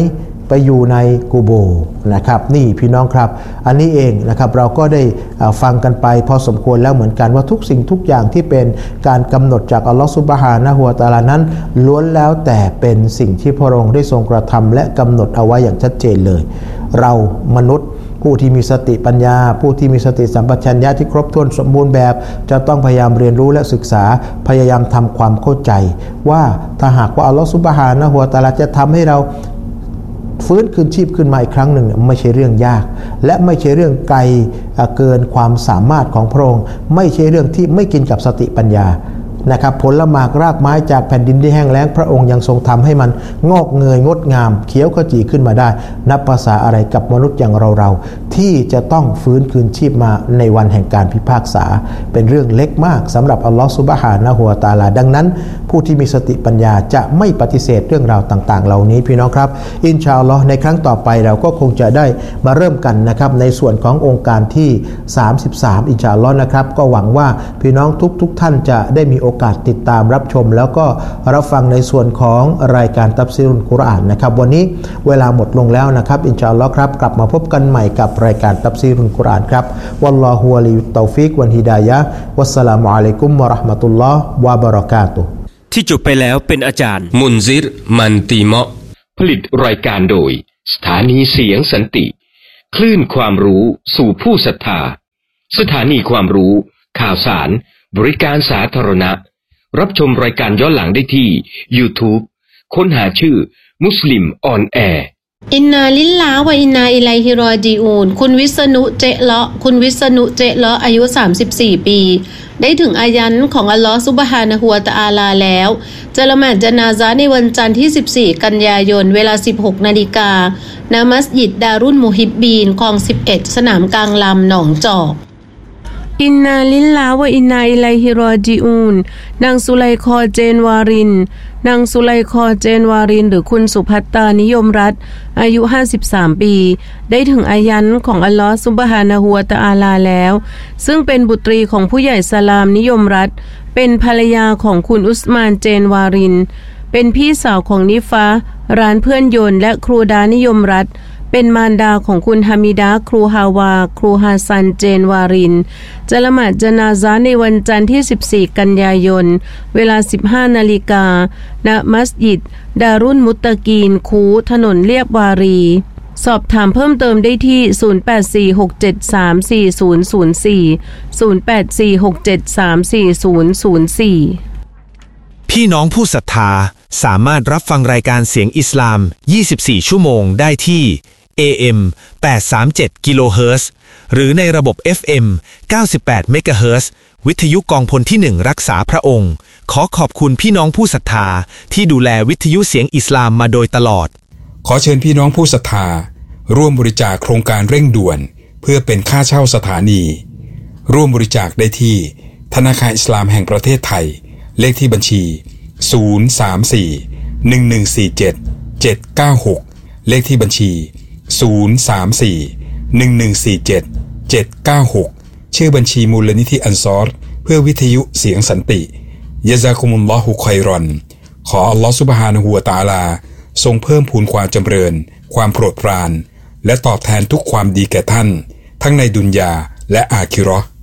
ไปอยู่ในกูโบนะครับนี่พี่น้องครับอันนี้เองนะครับเราก็ได้ฟังกันไปพอสมควรแล้วเหมือนกันว่าทุกสิ่งทุกอย่างที่เป็นการกำหนดจากอัลลอฮฺซุบฮานะฮูวะตะอาลานั้นล้วนแล้วแต่เป็นสิ่งที่พระองค์ได้ทรงกระทำและกำหนดเอาไว้อย่างชัดเจนเลยเรามนุษย์ผู้ที่มีสติปัญญาผู้ที่มีสติสัมปชัญญะที่ครบถ้วนสมบูรณ์แบบจะต้องพยายามเรียนรู้และศึกษาพยายามทำความเข้าใจว่าถ้าหากว่าอัลลอฮฺซุบฮานะฮูวะตะอาลาจะทำให้เราฟื้นคืนชีพขึ้นมาอีกครั้งหนึ่งไม่ใช่เรื่องยากและไม่ใช่เรื่องไกลเกินความสามารถของพระองค์ไม่ใช่เรื่องที่ไม่กินกับสติปัญญานะครับผลหมากรากไม้จากแผ่นดินที่แห้งแล้งพระองค์ยังทรงทำให้มันงอกเงยงดงามเขียวขจีขึ้นมาได้นับภาษาอะไรกับมนุษย์อย่างเราเราที่จะต้องฟื้นคืนชีพมาในวันแห่งการพิพากษาเป็นเรื่องเล็กมากสำหรับอัลลอฮฺซุบฮานะฮูวะตะอาลาดังนั้นผู้ที่มีสติปัญญาจะไม่ปฏิเสธเรื่องราวต่างๆเหล่านี้พี่น้องครับอินชาอัลลอฮ์ในครั้งต่อไปเราก็คงจะได้มาเริ่มกันนะครับในส่วนขององค์การที่สามสิบสามอินชาอัลลอฮ์นะครับก็หวังว่าพี่น้องทุกๆท่านจะได้มีโอกาสติดตามรับชมแล้วก็รับฟังในส่วนของรายการตัฟซีรุลกุรอานนะครับวันนี้เวลาหมดลงแล้วนะครับอินชาอัลลอฮ์ครับกลับมาพบกันใหม่กับรายการตัฟซีรุลกุรอานครับวัลลอฮุวะลิยุตตอฟิกวัลฮิดายะฮ์วัสสลามุอะลัยกุมวะเราะห์มะตุลลอฮ์วะบะเราะกาตุฮ์ที่จบไปแล้วเป็นอาจารย์มุนซิรมันตีเมาะผลิตรายการโดยสถานีเสียงสันติคลื่นความรู้สู่ผู้ศรัทธาสถานีความรู้ข่าวสารบริการสาธารณะรับชมรายการย้อนหลังได้ที่ YouTube ค้นหาชื่อมุสลิมออนแอร์อินนาลิลลาฮ์วะอินนาอิลัยฮิรอญิอูนคุณวิษณุเจเลาะคุณวิษณุเจเลาะอายุสามสิบสี่ปีได้ถึงอายันของอัลลอฮฺซุบฮานะฮูวะตะอาลาแล้วจะละหมาดญะนาซะห์ในวันจันทร์ที่สิบสี่กันยายนเวลา สิบหกนาฬิกา ณ มัสยิดดารุลมุฮิบบีนคลองสิบเอ็ดสนามกลางลำหนองจอกอินนาลิลลาฮ์วะอินนาอิลัยฮิรอญิอูนนางสุไลคอเจนวารินนางสุไลคอเจนวารินหรือคุณสุภัตตานิยมรัตน์อายุห้าสิบสามปีได้ถึงอายันของอัลลอฮฺซุบฮานะฮูวะตะอาลาแล้วซึ่งเป็นบุตรีของผู้ใหญ่สลามนิยมรัตน์เป็นภรรยาของคุณอุสมานเจนวารินเป็นพี่สาวของนิฟะร้านเพื่อนยนต์และครูดานิยมรัตน์เป็นมารดาของคุณฮามิดาครูฮาวาครูฮาซันเจนวารินจะละหมาดญะนาซะห์ในวันจันทร์ที่สิบสี่กันยายนเวลา สิบห้านาฬิกา ณ มัสยิดดารุลมุตตะกีนคูถนนเลียบวารีสอบถามเพิ่มเติมได้ที่ศูนย์ แปด สี่ หก เจ็ด สาม สี่ ศูนย์ ศูนย์ สี่ ศูนย์ แปด สี่ หก เจ็ด สาม สี่ ศูนย์ ศูนย์ สี่พี่น้องผู้ศรัทธาสามารถรับฟังรายการเสียงอิสลามยี่สิบสี่ชั่วโมงได้ที่ เอ เอ็ม แปดร้อยสามสิบเจ็ด กิโลเฮิรตซ์ หรือในระบบ เอฟ เอ็ม เก้าสิบแปด เมกะเฮิรตซ์ วิทยุกองพลที่หนึ่งรักษาพระองค์ขอขอบคุณพี่น้องผู้ศรัทธาที่ดูแลวิทยุเสียงอิสลามมาโดยตลอดขอเชิญพี่น้องผู้ศรัทธาร่วมบริจาคโครงการเร่งด่วนเพื่อเป็นค่าเช่าสถานีร่วมบริจาคได้ที่ธนาคารอิสลามแห่งประเทศไทยเลขที่บัญชีศูนย์ สาม สี่ หนึ่ง หนึ่ง สี่ เจ็ด เจ็ด เก้า หกเลขที่บัญชีศูนย์ สาม สี่ หนึ่ง หนึ่ง สี่ เจ็ด เจ็ด เก้า หกชื่อบัญชีมูลนิธิอันซอรเพื่อวิทยุเสียงสันติยะซากุมุลลอฮุค็อยรอนขออัลลอฮฺซุบฮานะฮูวะตะอาลาทรงเพิ่มพูนความจำเริญความโปรดปรานและตอบแทนทุกความดีแก่ท่านทั้งในดุนยาและอาคิเราะห์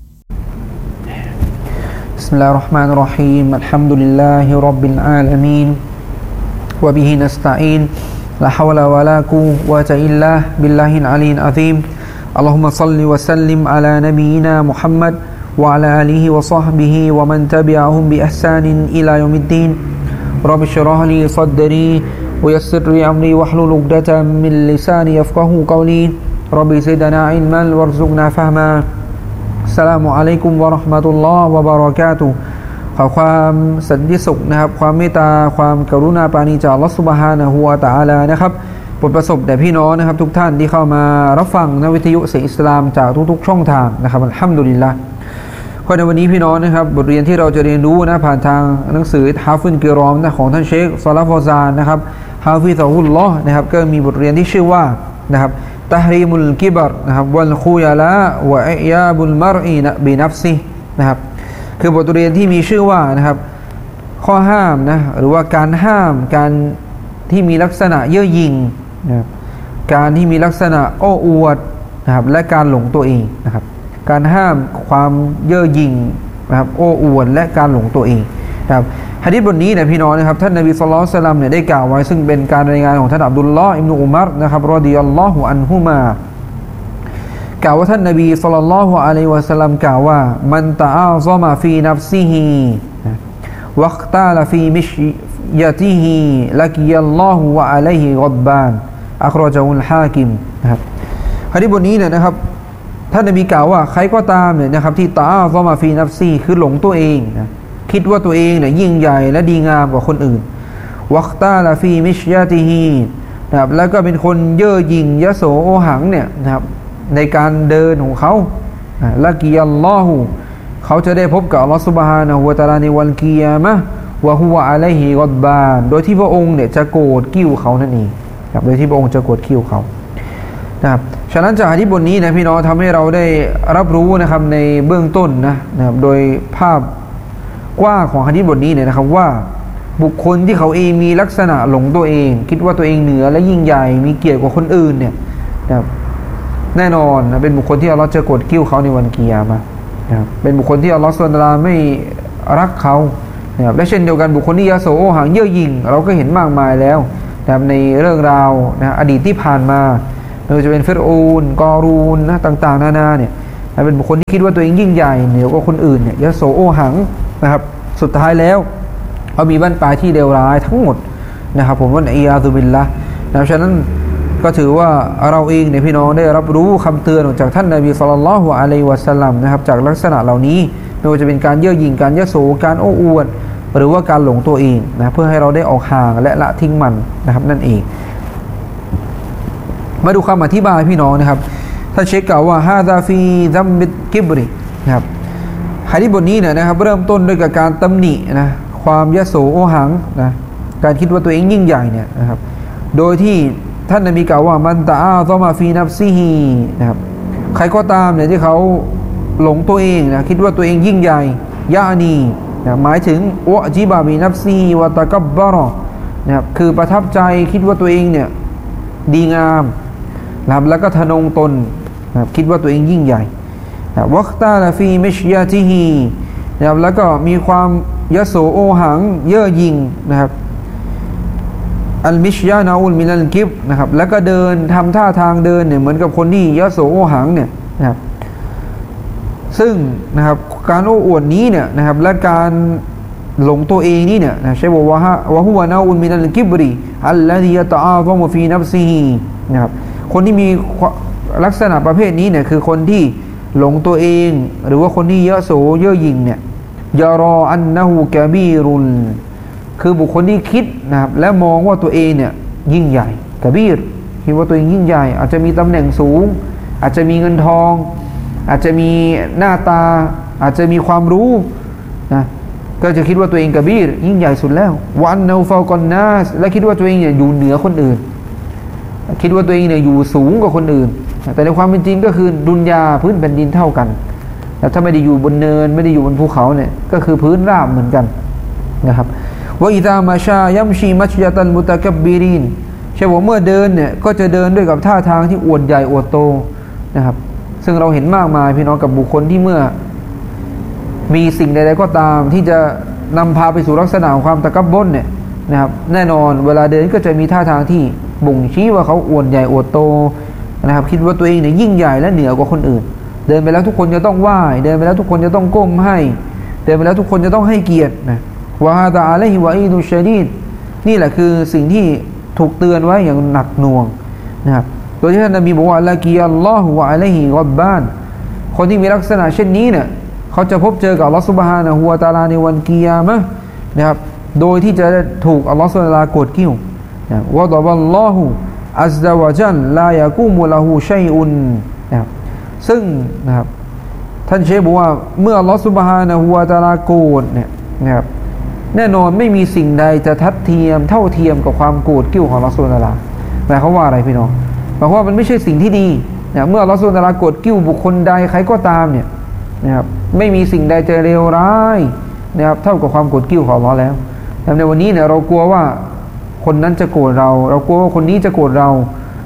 بسم الله الرحمن الرحيم الحمد لله رب العالمين وبه نستعين لا حول ولا قوة إلا بالله العلي العظيم اللهم صل وسلم على نبينا محمد وعلى آله وصحبه ومن تبعهم بإحسان إلى يوم الدين رب اشرح لي صدري ويسر لي أمري واحلل عقدة من لساني يفقهوا قولي رب زدنا علما وارزقنا فهماอัสสลามุอะลัยกุมวะเราะห์มะตุลลอฮ์วะบะเราะกาตุฮ์ขอความสันติสุขนะครับความเมตตาความกรุณาปราณีจากอัลเลาะห์ซุบฮานะฮูวะตะอาลานะครับโปรดประสบแด่พี่น้องนะครับทุกท่านที่เข้ามารับฟังในวิทยุเสียงอิสลามจากทุกๆช่องทางนะครับอัลฮัมดุลิลละห์ก็ในวันนี้พี่น้องนะครับบทเรียนที่เราจะเรียนรู้นะผ่านทางหนังสือฮาฟิซกิรอมนะของท่านเชคซอลาห์ฟอซานนะครับฮาฟิซะฮุลลอฮ์นะครับก็มีบทเรียนที่ชื่อว่านะครับตะฮรีมุลกิบรนะครับวัลคุยาละวะอิยาบุลมารอีนะบินัฟซินะครับคือบทเรียนที่มีชื่อว่านะครับข้อห้ามนะหรือว่าการห้ามการที่มีลักษณะเย่อหยิ่งนะครับการที่มีลักษณะโอ้อวดนะครับและการหลงตัวเองนะครับการห้ามความเย่อหยิ่งนะครับโอ้อวดและการหลงตัวเองนะครับหะดีษบทนี้เนี่ยพี่น้องนะครับท่านนบีศ็อลลัลลอฮุอะลัยฮิวะซัลลัมเนี่ยได้กล่าวไว้ซึ่งเป็นการรายงานของท่านอับดุลลอฮ์อิบนุอุมัรนะครับรอฎิยัลลอฮุอันฮุมากล่าวว่าท่านนบีศ็อลลัลลอฮุอะลัยฮิวะซัลลัมกล่าวว่ามันตะอาซะมะฟีนัฟซิฮิวักตาลฟีมิชยะติฮิลักิยัลลอฮุวะอะลัยฮิฆอบานอัครอญะฮุลฮากิมนะครับหะดีษบทนี้เนี่ยนะครับท่านนบีกล่าวว่าใครก็ตามเนี่ยนะครับที่ตะอาซะมะฟีนัฟซิคือหลงตัวเองนะคิดว่าตัวเองเนี่ยยิ่งใหญ่และดีงามกว่าคนอื่นวักตาลฟีมิชยะติฮินะครับแล้วก็เป็นคนเย่อหยิ่งยโสโอหังเนี่ยนะครับในการเดินของเขาละกียัลลอฮุเขาจะได้พบกับอัลลอฮฺซุบฮานะฮูวะตะอาลาในวันกิยามะฮ์วะฮุวะอะลัยฮิฆอบานโดยที่พระองค์เนี่ยจะโกรธกิ้วเขานั่นเองครับโดยที่พระองค์จะโกรธกิ้วเขานะครับฉะนั้นจากหะดีษบทนี้นะพี่น้องทำให้เราได้รับรู้นะครับในเบื้องต้นนะนะครับโดยภาพกว้างของหะดีษบทนี้เนี่ยนะครับว่าบุคคลที่เขาเองมีลักษณะหลงตัวเองคิดว่าตัวเองเหนือและยิ่งใหญ่มีเกียรติกว่าคนอื่นเนี่ยนะครับแน่นอนนะเป็นบุคคลที่อัลลอฮ์จะโกรธกิ้วเขาในวันกิยามะห์นะครับเป็นบุคคลที่อัลลอฮ์ซุบฮานะฮูวะตะอาลาไม่รักเขานะครับและเช่นเดียวกันบุคคลที่ยโสโอหังเย่อหยิ่งเราก็เห็นมากมายแล้วนะครับในเรื่องราวนะอดีตที่ผ่านมาไม่ว่าจะเป็นฟิรอูนกอรูนนะต่างๆนานาเนี่ยเป็นบุคคลที่คิดว่าตัวเองยิ่งใหญ่เหนือกว่าคนอื่นเนี่ยยโสโอหังนะครับสุดท้ายแล้วเขามีบั้นปลายที่เลวร้ายทั้งหมดนะครับผมว่าอิยาซุบิลละนะครับฉะนั้นก็ถือว่าเราเองเนี่ยพี่น้องได้รับรู้คำเตือนจากท่านนบีศ็อลลัลลอฮุอะลัยฮิวะซัลลัมนะครับจากลักษณะเหล่านี้ไม่ว่าจะเป็นการเย่อหยิ่งการยโสการโอ้อวดหรือว่าการหลงตัวเองนะเพื่อให้เราได้ออกห่างและละทิ้งมันนะครับนั่นเองมาดูคำอธิบายพี่น้องนะครับท่านเชคกล่าวว่าฮาซาฟีซัมบิดกิบรินะครับหะดีษบทนี้เนี่ยนะครับเริ่มต้นด้วยกับการตำหนินะความยโสโอหังนะการคิดว่าตัวเองยิ่งใหญ่เนี่ยนะครับโดยที่ท่านนบีกล่าวว่ามันตะอาซะมะฟีนัฟซิฮินะครับใครก็ตามเนี่ยที่เขาหลงตัวเองนะคิดว่าตัวเองยิ่งใหญ่ยะนีนะหมายถึงวะจิบะบินัฟซิฮิวะตะกับบะรอนะครับคือประทับใจคิดว่าตัวเองเนี่ยดีงามนะครับแล้วก็ทะนงตนนะครับคิดว่าตัวเองยิ่งใหญ่นะวักตาลฟีมิชยะติฮินะครับแล้วก็มีความยโสโอหังเย่อหยิ่งนะครับอัลมิชยานาอุลมินัลกิบนะครับแล้วก็เดินทำท่าทางเดินเนี่ยเหมือนกับคนที่ยโสโอหังเนี่ยนะครับซึ่งนะครับการโอ้อวดนี้เนี่ยนะครับและการหลงตัวเองนี่เนี่ยนะใช่บอกว่าฮะวะฮุวะนาอุลมินัลกิบริอัลลซียะตะอาซะมุฟีนัฟซิฮินะครับคนที่มีลักษณะประเภทนี้เนี่ยคือคนที่หลงตัวเองหรือว่าคนที่ยโสเย่อหยิ่งเนี่ยยารออันนะฮูกะบีรุนคือบุคคลที่คิดนะครับและมองว่าตัวเองเนี่ยยิ่งใหญ่กะบีรคิดว่าตัวเองยิ่งใหญ่อาจจะมีตำแหน่งสูงอาจจะมีเงินทองอาจจะมีหน้าตาอาจจะมีความรู้นะก็จะคิดว่าตัวเองกะบีรยิ่งใหญ่สุดแล้ววันนูฟากอนนาสและคิดว่าตัวเองเนี่ยอยู่เหนือคนอื่นคิดว่าตัวเองเนี่ยอยู่สูงกว่าคนอื่นแต่ในความเป็นจริงก็คือดุนยาพื้นแผ่นดินเท่ากันแต่ถ้าไม่ได้อยู่บนเนินไม่ได้อยู่บนภูเขาเนี่ยก็คือพื้นราบเหมือนกันนะครับว่าอิซามาชายัมชีมัชยะตันมุตะกับบบีรินใช่ว่าเมื่อเดินเนี่ยก็จะเดินด้วยกับท่าทางที่อวดใหญ่อวดโตนะครับซึ่งเราเห็นมากมายพี่น้องกับบุคคลที่เมื่อมีสิ่งใดๆก็ตามที่จะนำพาไปสู่ลักษณะของความตะกับบนเนี่ยนะครับแน่นอนเวลาเดินก็จะมีท่าทางที่บ่งชี้ว่าเขาอวดใหญ่อวดโตนะครับคิดว่าตัวเองเนี่ยยิ่งใหญ่และเหนือกว่าคนอื่นเดินไปแล้วทุกคนจะต้องไหว้เดินไปแล้วทุกคนจะต้องก้มให้เดินไปแล้วทุกคนจะต้องให้เกียรตินะวะฮาซาอะลัยฮิวะอีดุชชะดีดนี่แหละคือสิ่งที่ถูกเตือนไว้อย่างหนักหน่วงนะครับโดยที่ท่านนบีบอกว่าละกียัลลอฮุวะอะลัยฮิฆอบานคนที่มีลักษณะเช่นนี้เนี่ยเขาจะพบเจอกับอัลเลาะห์ซุบฮานะฮูวะตะอาลาในวันกิยามะห์นะครับโดยที่จะถูกอัลเลาะห์ซุบฮานะฮูวะตะอาลาโกรธกิ้วนะวะฎอบัลลอฮุอัซซะวะญัลลายะกูมุละฮูชัยอุนนะครับซึ่งนะครับท่านเชคบอกว่าเมื่ออัลเลาะห์ซุบฮานะฮูวะตะอาลาโกรธเนี่ยนะครับแน่นอนไม่มีสิ่งใดจะทัดเทียมเท่าเทียมกับความโกรธกิ้วของอัลเลาะห์ซุบฮานะฮูวะตะอาลาหมายความว่าอะไรพี่น้องหมายความว่ามันไม่ใช่สิ่งที่ดีนะเมื่ออัลเลาะห์ซุบฮานะฮูวะตะอาลาโกรธกิ้วบุคคลใดใครก็ตามเนี่ยนะครับไม่มีสิ่งใดจะเลวร้ายนะครับเท่ากับความโกรธกิ้วของอัลเลาะห์แล้วแต่ในวันนี้เนี่ยเรากลัวว่าคนนั้นจะโกรธเราเรากลัวว่าคนนี้จะโกรธเรา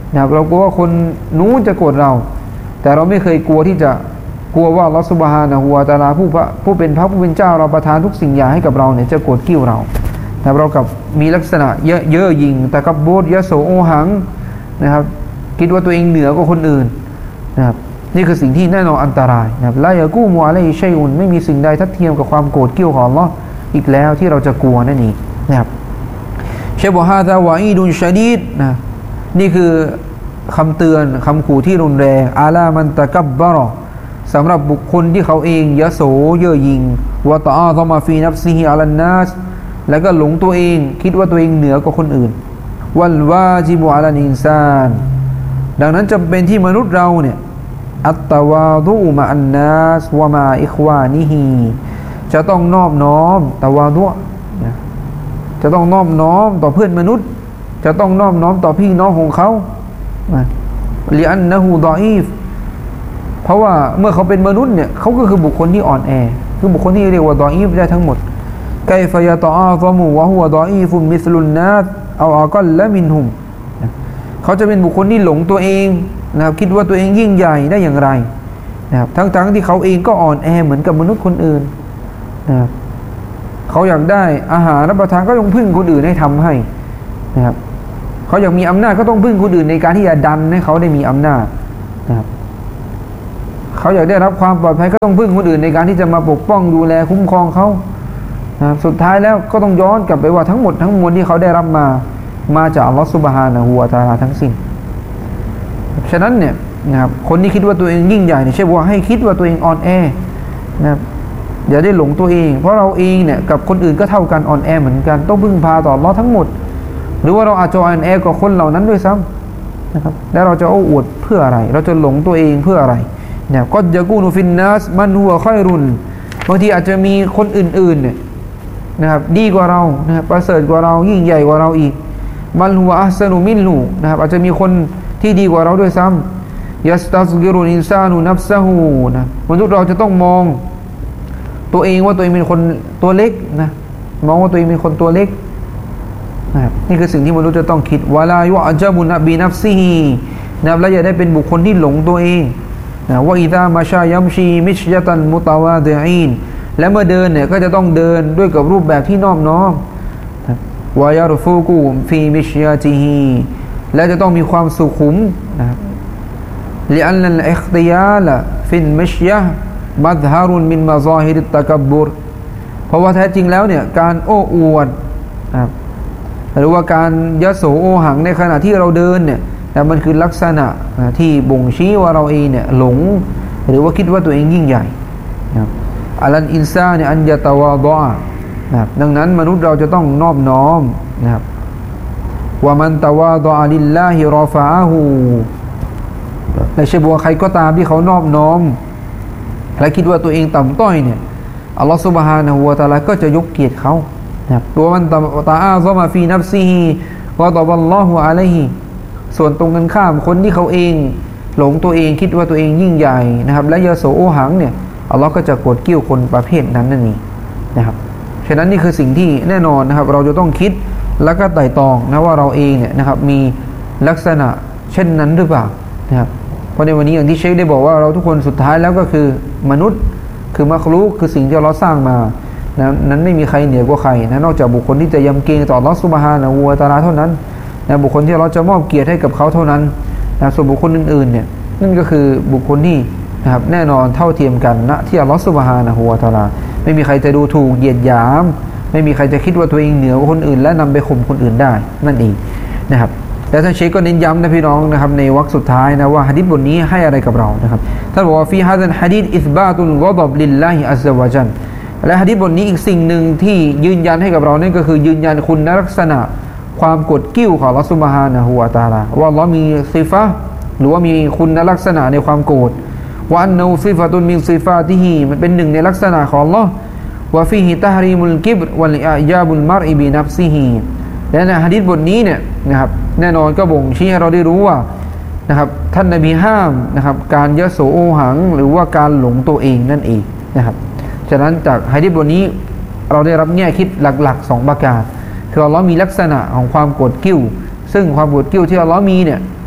นะครับเรากลัวว่าคนนู้นจะโกรธเราแต่เราไม่เคยกลัวที่จะกลัวว่าอัลเลาะห์ซุบฮานะฮูวะตะอาลาผู้ผู้เป็นพระผู้เป็นเจ้าเราประทานทุกสิ่งอย่างให้กับเราเนี่ยจะโกรธกิ้วเราแต่เรากับมีลักษณะเยอะเยอะยิงแต่กับโบดยะโสโอหังนะครับคิดว่าตัวเองเหนือกว่าคนอื่นนะครับนี่คือสิ่งที่แน่นอนอันตรายนะครับลายะกูมุอะลัยฮิชัยอุนไม่มีสิ่งใดทัดเทียมกับความโกรธกิ้วของอัลเลาะห์อีกแล้วที่เราจะกลัวนั่นเองนะครับเชฟบอกฮาซาวะอีดุนชะดีดนะนี่คือคำเตือนคำขู่ที่รุนแรงอาลามันตะกับบะรอสำหรับบุคคลที่เขาเองยโสเย่อหยิ่งวะตะอาซอมาฟีนัฟซิฮิอะลันนัสแล้วก็หลงตัวเองคิดว่าตัวเองเหนือกว่าคนอื่นวัลวาจิบุอะลัลอินซานดังนั้นจำเป็นที่มนุษย์เราเนี่ยอัตตะวาดุมะอันนัสวะมาอิควานิฮิจะต้องนอบน้อมตะวาดุนะจะต้องนอบน้อมต่อเพื่อนมนุษย์จะต้องนอบน้อมต่อพี่น้องของเขาลิอันนะฮูดออีฟเพราะว่าเมื่อเขาเป็นมนุษย์เนี่ยเขาก็คือบุคคลที่อ่อนแอคือบุคคลที่เรียกว่าดออีฟได้ทั้งหมดไกฟยะตออาซอมูวะฮุวะดออีฟุนมิสลุนนัสเอาอากัลละมินฮุมเขาจะเป็นบุคคลที่หลงตัวเองนะครับคิดว่าตัวเองยิ่งใหญ่ได้อย่างไรนะครับทั้งๆที่เขาเองก็อ่อนแอเหมือนกับมนุษย์คนอื่นนะครับเขาอยากได้อาหารรับประทานก็ต้องพึ่งคนอื่นให้ทำให้นะครับเขาอยากมีอำนาจก็ต้องพึ่งคนอื่นในการที่จะดันให้เขาได้มีอำนาจนะครับเขาอยากได้รับความปลอดภัยก็ต้องพึ่งคนอื่นในการที่จะมาปกป้องดูแลคุ้มครองเขานะครับสุดท้ายแล้วก็ต้องย้อนกลับไปว่าทั้งหมดทั้งมวลที่เขาได้รับมามาจากอัลลอฮฺซุบฮานะฮูวะตะอาลาทั้งสิ้นฉะนั้นเนี่ยนะครับคนที่คิดว่าตัวเองยิ่งใหญ่เนี่ยใช่ว่าให้คิดว่าตัวเองอ่อนแอนะครับอย่าได้หลงตัวเองเพราะเราเองเนี่ยกับคนอื่นก็เท่ากันอ่อนแอเหมือนกันต้องพึ่งพาต่ออัลเลาะห์ทั้งหมดหรือว่าเราอาจจะอ่อนแอกว่าคนเหล่านั้นด้วยซ้ำนะครับแล้วเราจะโอ้อวดเพื่ออะไรเราจะหลงตัวเองเพื่ออะไรเนี่ยก็ยะกูนูฟินนัสมันหัวค่อยรุนบางทีอาจจะมีคนอื่นๆเนี่ยนะครับดีกว่าเรานะครับประเสริฐกว่าเรายิ่งใหญ่กว่าเราอีกมันหัวอัสนุมินหูนะครับอาจจะมีคนที่ดีกว่าเราด้วยซ้ำยัสตัสกิรุนอินซานุนัฟซะฮูนะมนุษย์เราจะต้องมองตัวเองว่าตัวเองเป็นคนตัวเล็กนะมองว่าตัวเองเป็นคนตัวเล็กนะครับนี่คือสิ่งที่มนุษย์จะต้องคิดวะลายุอัจบุนบีนัฟซิฮีนะครับและอย่าได้เป็นบุคคลที่หลงตัวเองนะว่าอิซามาชายัมชีมิชยะตันมุตาวาดิอีนและเมื่อเดินเนี่ยก็จะต้องเดินด้วยกับรูปแบบที่นอบน้อมวายารฟูกูฟีมิชยาติฮีและจะต้องมีความสุขุมนะครับลิอันนัลอิคติยาลฟินมิชยะมัซฮารุนมินมาซาฮิริตตะกับบรุเพราะว่าแท้จริงแล้วเนี่ยการโอ้อวดนะครับหรือว่าการยโสโอหังในขณะที่เราเดินเนี่ยแต่มันคือลักษณะที่บ่งชี้ว่าเราเองเนี่ยหลงหรือว่าคิดว่าตัวเองยิ่งใหญ่นะครับอัลลันอินซาเนี่ยอันยะตะวาดอนะครับดังนั้นมนุษย์เราจะต้องนอบน้อมนะครับว่ามันตะวาดอลิลลาฮิรอฟะอะฮูและเชื่อว่าใครก็ตามที่เขานอบน้อมและคิดว่าตัวเองต่ำต้อยเนี่ยอัลลอฮฺซุบฮานะฮูวะตะอาลาก็จะยกเกียรติเขานะครับตัวมันตะตะอาซอมาฟีนัฟซิฮีวะตะวัลลอฮุอะลัยฮิส่วนตรงกันข้ามคนที่เขาเองหลงตัวเองคิดว่าตัวเองยิ่งใหญ่นะครับและยโสโอหังเนี่ยอัลลอฮ์ก็จะโกรธกิ้วคนประเภทนั้นนั่นเองนะครับฉะนั้นนี่คือสิ่งที่แน่นอนนะครับเราจะต้องคิดแล้วก็ไต่ตองนะว่าเราเองเนี่ยนะครับมีลักษณะเช่นนั้นหรือเปล่านะครับเพราะในวันนี้อย่างที่เชคได้บอกว่าเราทุกคนสุดท้ายแล้วก็คือมนุษย์คือมักลุกคือสิ่งที่เราสร้างมานะนั้นไม่มีใครเหนือกว่าใครนะนอกจากบุคคลที่จะยำเกรงต่ออัลเลาะห์ซุบฮานะฮูวะตะอาลาเท่านั้นนะบุคคลที่เราจะมอบเกียรติให้กับเขาเท่านั้นนะส่วนบุคคลอื่นๆเนี่ยนั่นก็คือบุคคลที่นะครับแน่นอนเท่าเทียมกันณที่อัลเลาะห์ซุบฮานะฮูวะตะอาลาไม่มีใครจะดูถูกเหยียดหยามไม่มีใครจะคิดว่าตัวเองเหนือกว่าคนอื่นและนำไปข่มคนอื่นได้นั่นเองนะครับและท่านเชคก็เน้นย้ำนะพี่น้องนะครับในวรรคสุดท้ายนะว่าหะดีษบทนี้ให้อะไรกับเรานะครับท่านบอกว่าฟีฮาซันหะดีษอิสบาตุลกอฎอบลิลลาฮิอัซซะวะญัลและหะดีษบทนี้อีกสิ่งหนึ่งที่ยืนยันให้กับเรานั่นก็คือยืนยันคุณลักษณะความกดกิ้วของอัลเลาะห์ซุบฮานะฮูวะตะอาลาว่าอัลเลาะห์มีซิฟะห์หรือว่ามีคุณลักษณะในความโกรธว่าอันนูซิฟะตุนมินซิฟาติฮิมันเป็นหนึ่งในลักษณะของอัลเลาะห์ว่าฟีฮิตะฮรีมุลกิบรวัลอิยาบุลมัรอิบินัฟซิฮิและในหะดีษบทนี้เนี่ยนะครับแน่นอนก็บ่งชี้ให้เราได้รู้ว่านะครับท่านนบีห้ามนะครับการยโสโอหังหรือว่าการหลงตัวเองนั่นเองนะครับฉะนั้นจากหะดีษบทนี้เราได้รับแง่คิดหลักๆสองประการคืออัลเลาะห์มีลักษณะของความโกรธกิ้วซึ่งความโกรธกิ้วที่อัลเลาะห์มีเนี่ย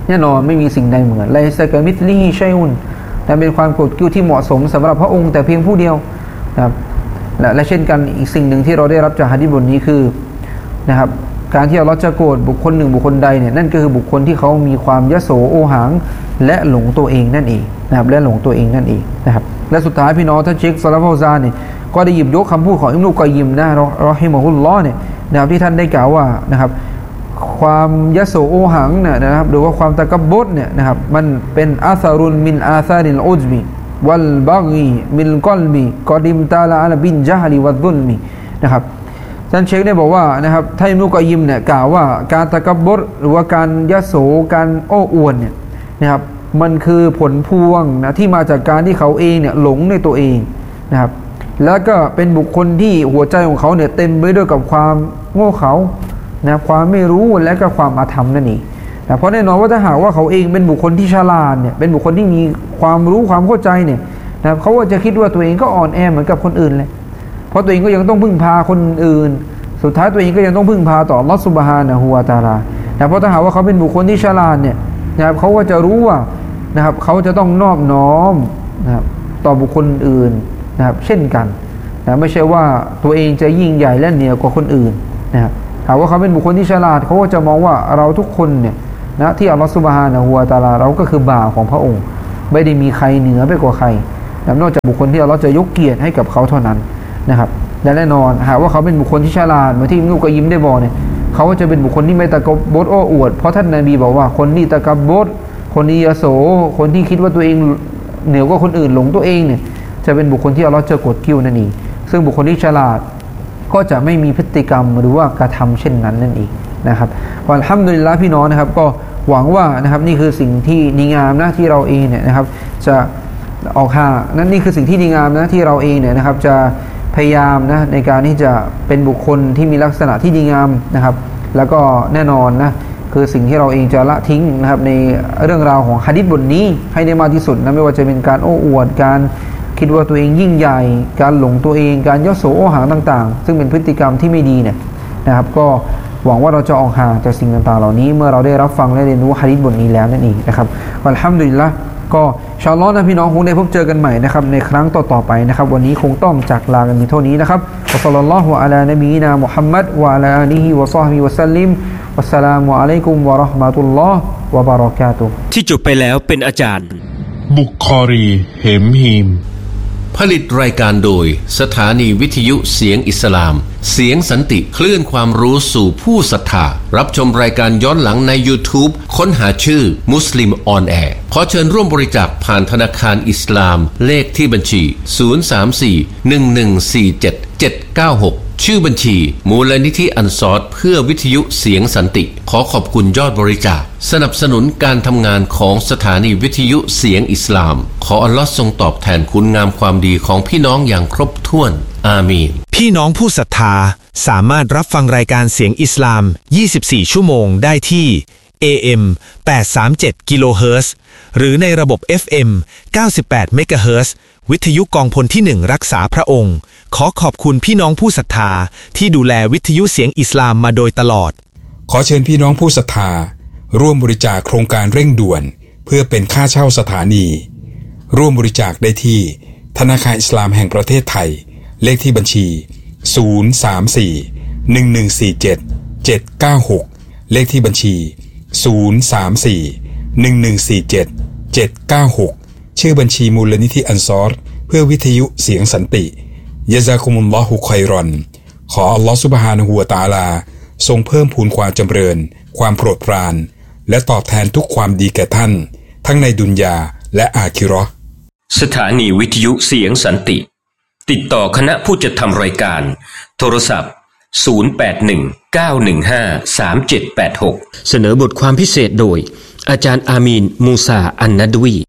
แน่นอนไม่มีสิ่งใดเหมือนไลซะกะมิธลิฮิชัยอุนแต่เป็นความโกรธกิ้วที่เหมาะสมสำหรับพระองค์แต่เพียงผู้เดียวนะครับและและเช่นกันอีกสิ่งหนึ่งที่เราได้รับจากหะดีษบทนี้คือนะครับการที่อัลเลาะห์จะโกรธบุคคลหนึ่งบุคคลใดเนี่ยนั่นก็คือบุคคลที่เขามีความยโสโอหังและหลงตัวเองนั่นเองนะครับและหลงตัวเองนั่นเองนะครับและสุดท้ายพี่น้องท่านเชคซอลาห์ฟาวซานเนี่ยก็ได้หยิบยกคำพูดของอิบนุกอยยิมนะรอฮิมะฮุลลอฮ์เนี่ยนะครับที่ท่านได้กล่าวว่านะครับความยโสโอหังเนี่ยนะครับหรือว่าความตะกับบดเนี่ยนะครับมันเป็นอาซารุนมินอาซาริลอุจบิวัลบักีมินกอลบีกอดิมตาลาอัลบินญะฮลิวัดดุลมีนะครับท่านเชคได้บอกว่านะครับท่านอิบนุกอยยิมเนี่ยกล่าวว่าการตะกับบดหรือว่าการยโสการโอ้อวดเนี่ยนะครับมันคือผลพวงนะที่มาจากการที่เขาเองเนี่ยหลงในตัวเองนะครับแล้วก็เป็นบุคคลที่หัวใจของเขาเนี่ยเต็มไปด้วยกับความโง่เขลานะความไม่รู้และก็ความอาธรรมนั่นเองนะเพราะแน่นอนว่าถ้าหากว่าเขาเองเป็นบุคคลที่ฉลาดเนี่ยเป็นบุคคลที่มีความรู้ความเข้าใจเนี่ยนะเขาก็จะคิดว่าตัวเองก็อ่อนแอเหมือนกับคนอื่นเลยเพราะตัวเองก็ยังต้องพึ่งพาคนอื่นสุดท้ายตัวเองก็ยังต้องพึ่งพาต่ออัลเลาะห์ซุบฮานะฮูวะตะอาลานะเพราะถ้าหากว่าเขาเป็นบุคคลที่ฉลาดเนี่ยนะครับเขาก็จะรู้ว่านะครับเขาจะต้องนอบน้อมนะครับต่อบุคคลอื่นนะครับเช่นกันนะไม่ใช่ว่าตัวเองจะยิ่งใหญ่และเหนือกว่าคนอื่นนะครับหากว่าเขาเป็นบุคคลที่ฉลาดเขาก็จะมองว่าเราทุกคนเนี่ยนะที่อัลเลาะห์ซุบฮานะฮูวะตะอาลาเราก็คือบ่าวของพระองค์ไม่ได้มีใครเหนือไปกว่าใครนะนอกจากบุคคลที่อัลเลาะห์จะยกเกียรติให้กับเขาเท่านั้นนะครับและแน่นอนหากว่าเขาเป็นบุคคลที่ฉลาดเหมือนที่อิบนุกอยยิมได้บอกเนี่ยเขาก็จะเป็นบุคคลที่ไม่ตะกับบดโอ้อวดเพราะท่านนบีบอกว่าคนที่ตะกับบดคนที่ยโสคนที่คิดว่าตัวเองเหนือกว่าคนอื่นหลงตัวเองเนี่ยจะเป็นบุคคลที่อัลเลาะห์จะโกรธกิ้วนั่นเองซึ่งบุคคลที่ฉลาดก็จะไม่มีพฤติกรรมหรือว่ากระทำเช่นนั้นนั่นเองนะครับอัลฮัมดุลิลละห์พี่น้องนะครับก็หวังว่านะครับนี่คือสิ่งที่ดีงามนะที่เราเองเนี่ยนะครับจะออกห่างนั่นนี่คือสิ่งที่ดีงามนะที่เราเองเนี่ยนะครับจะพยายามนะในการที่จะเป็นบุคคลที่มีลักษณะที่ดีงามนะครับแล้วก็แน่นอนนะคือสิ่งที่เราเองจะละทิ้งนะครับในเรื่องราวของหะดีษบทนี้ให้ได้มากที่สุดนะไม่ว่าจะเป็นการโอ้อวดการคิดว่าตัวเองยิ่งใหญ่การหลงตัวเองการยโสโอหังต่างๆซึ่งเป็นพฤติกรรมที่ไม่ดีเนี่ยนะครับก็หวังว่าเราจะออกห่างจากสิ่งต่างๆเหล่านี้เมื่อเราได้รับฟังและเรียนรู้หะดีษบทนี้แล้วนั่นเองนะครับอัลฮัมดุลิลละห์ก็อินชาอัลเลาะห์นะพี่น้องคงได้พบเจอกันใหม่นะครับในครั้งต่อๆไปนะครับวันนี้คงต้องจากลากันมีเท่านี้นะครับวะศ็อลลัลลอฮุอะลานบีนามุฮัมมัดวะอะลาอาลีฮิวะศอฮบิฮิวะซัลลิมวัสสลามุอะลัยกุมวะเราะห์มะตุลลอฮ์วะบะเราะกาตุฮ์ที่จบไปแล้วเป็นอาจารย์บุคอรีเหมฮีมผลิตรายการโดยสถานีวิทยุเสียงอิสลามเสียงสันติคลื่นความรู้สู่ผู้ศรัทธารับชมรายการย้อนหลังใน YouTube ค้นหาชื่อมุสลิมออนแอร์ขอเชิญร่วมบริจาคผ่านธนาคารอิสลามเลขที่บัญชีศูนย์ สาม สี่ หนึ่ง หนึ่ง สี่ เจ็ด เจ็ด เก้า หกชื่อบัญชีมูลนิธิอันซอรเพื่อวิทยุเสียงสันติขอขอบคุณยอดบริจาคสนับสนุนการทำงานของสถานีวิทยุเสียงอิสลามขออัลลอฮ์ทรงตอบแทนคุณงามความดีของพี่น้องอย่างครบถ้วนอามีนพี่น้องผู้ศรัทธาสามารถรับฟังรายการเสียงอิสลามยี่สิบสี่ชั่วโมงได้ที่ เอ เอ็ม แปดร้อยสามสิบเจ็ด กิโลเฮิรตซ์หรือในระบบ เอฟ เอ็ม เก้าสิบแปด เมกะเฮิรตซ์วิทยุกองพลที่หนึ่งรักษาพระองค์ขอขอบคุณพี่น้องผู้ศรัทธาที่ดูแลวิทยุเสียงอิสลามมาโดยตลอดขอเชิญพี่น้องผู้ศรัทธาร่วมบริจาคโครงการเร่งด่วนเพื่อเป็นค่าเช่าสถานีร่วมบริจาคได้ที่ธนาคารอิสลามแห่งประเทศไทยเลขที่บัญชีศูนย์ สาม สี่ หนึ่ง หนึ่ง สี่ เจ็ด เจ็ด เก้า หกเลขที่บัญชีศูนย์ สาม สี่ หนึ่ง หนึ่ง สี่ เจ็ด เจ็ด เก้า หกชื่อบัญชีมูลนิธิอันซอรเพื่อวิทยุเสียงสันติยะซากุมุลลอฮุค็อยรอนขออัลลอฮฺซุบฮานะฮูวะตะอาลาทรงเพิ่มพูนความจำเริญความโปรดปรานและตอบแทนทุกความดีแก่ท่านทั้งในดุนยาและอาคิเราะห์สถานีวิทยุเสียงสันติติดต่อคณะผู้จัดทำรายการโทรศัพท์ศูนย์ แปด หนึ่ง เก้า หนึ่ง ห้า สาม เจ็ด แปด หกเสนอบทความพิเศษโดยอาจารย์อามีนมูซาอันนัดวี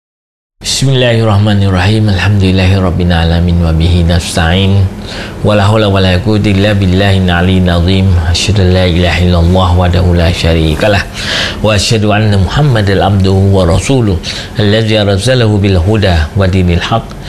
Bismillahirrahmanirrahim. Alhamdulillahirabbil alamin wa bihi nasta'in. Wala haula wala quwwata illa billahil aliyyil azim. Asyhadu an la ilaha illallah wahdahu la syarikalah wa asyhadu anna Muhammadal abduhu wa rasuluhu alladzi arsalahu bil huda wa dinil haqq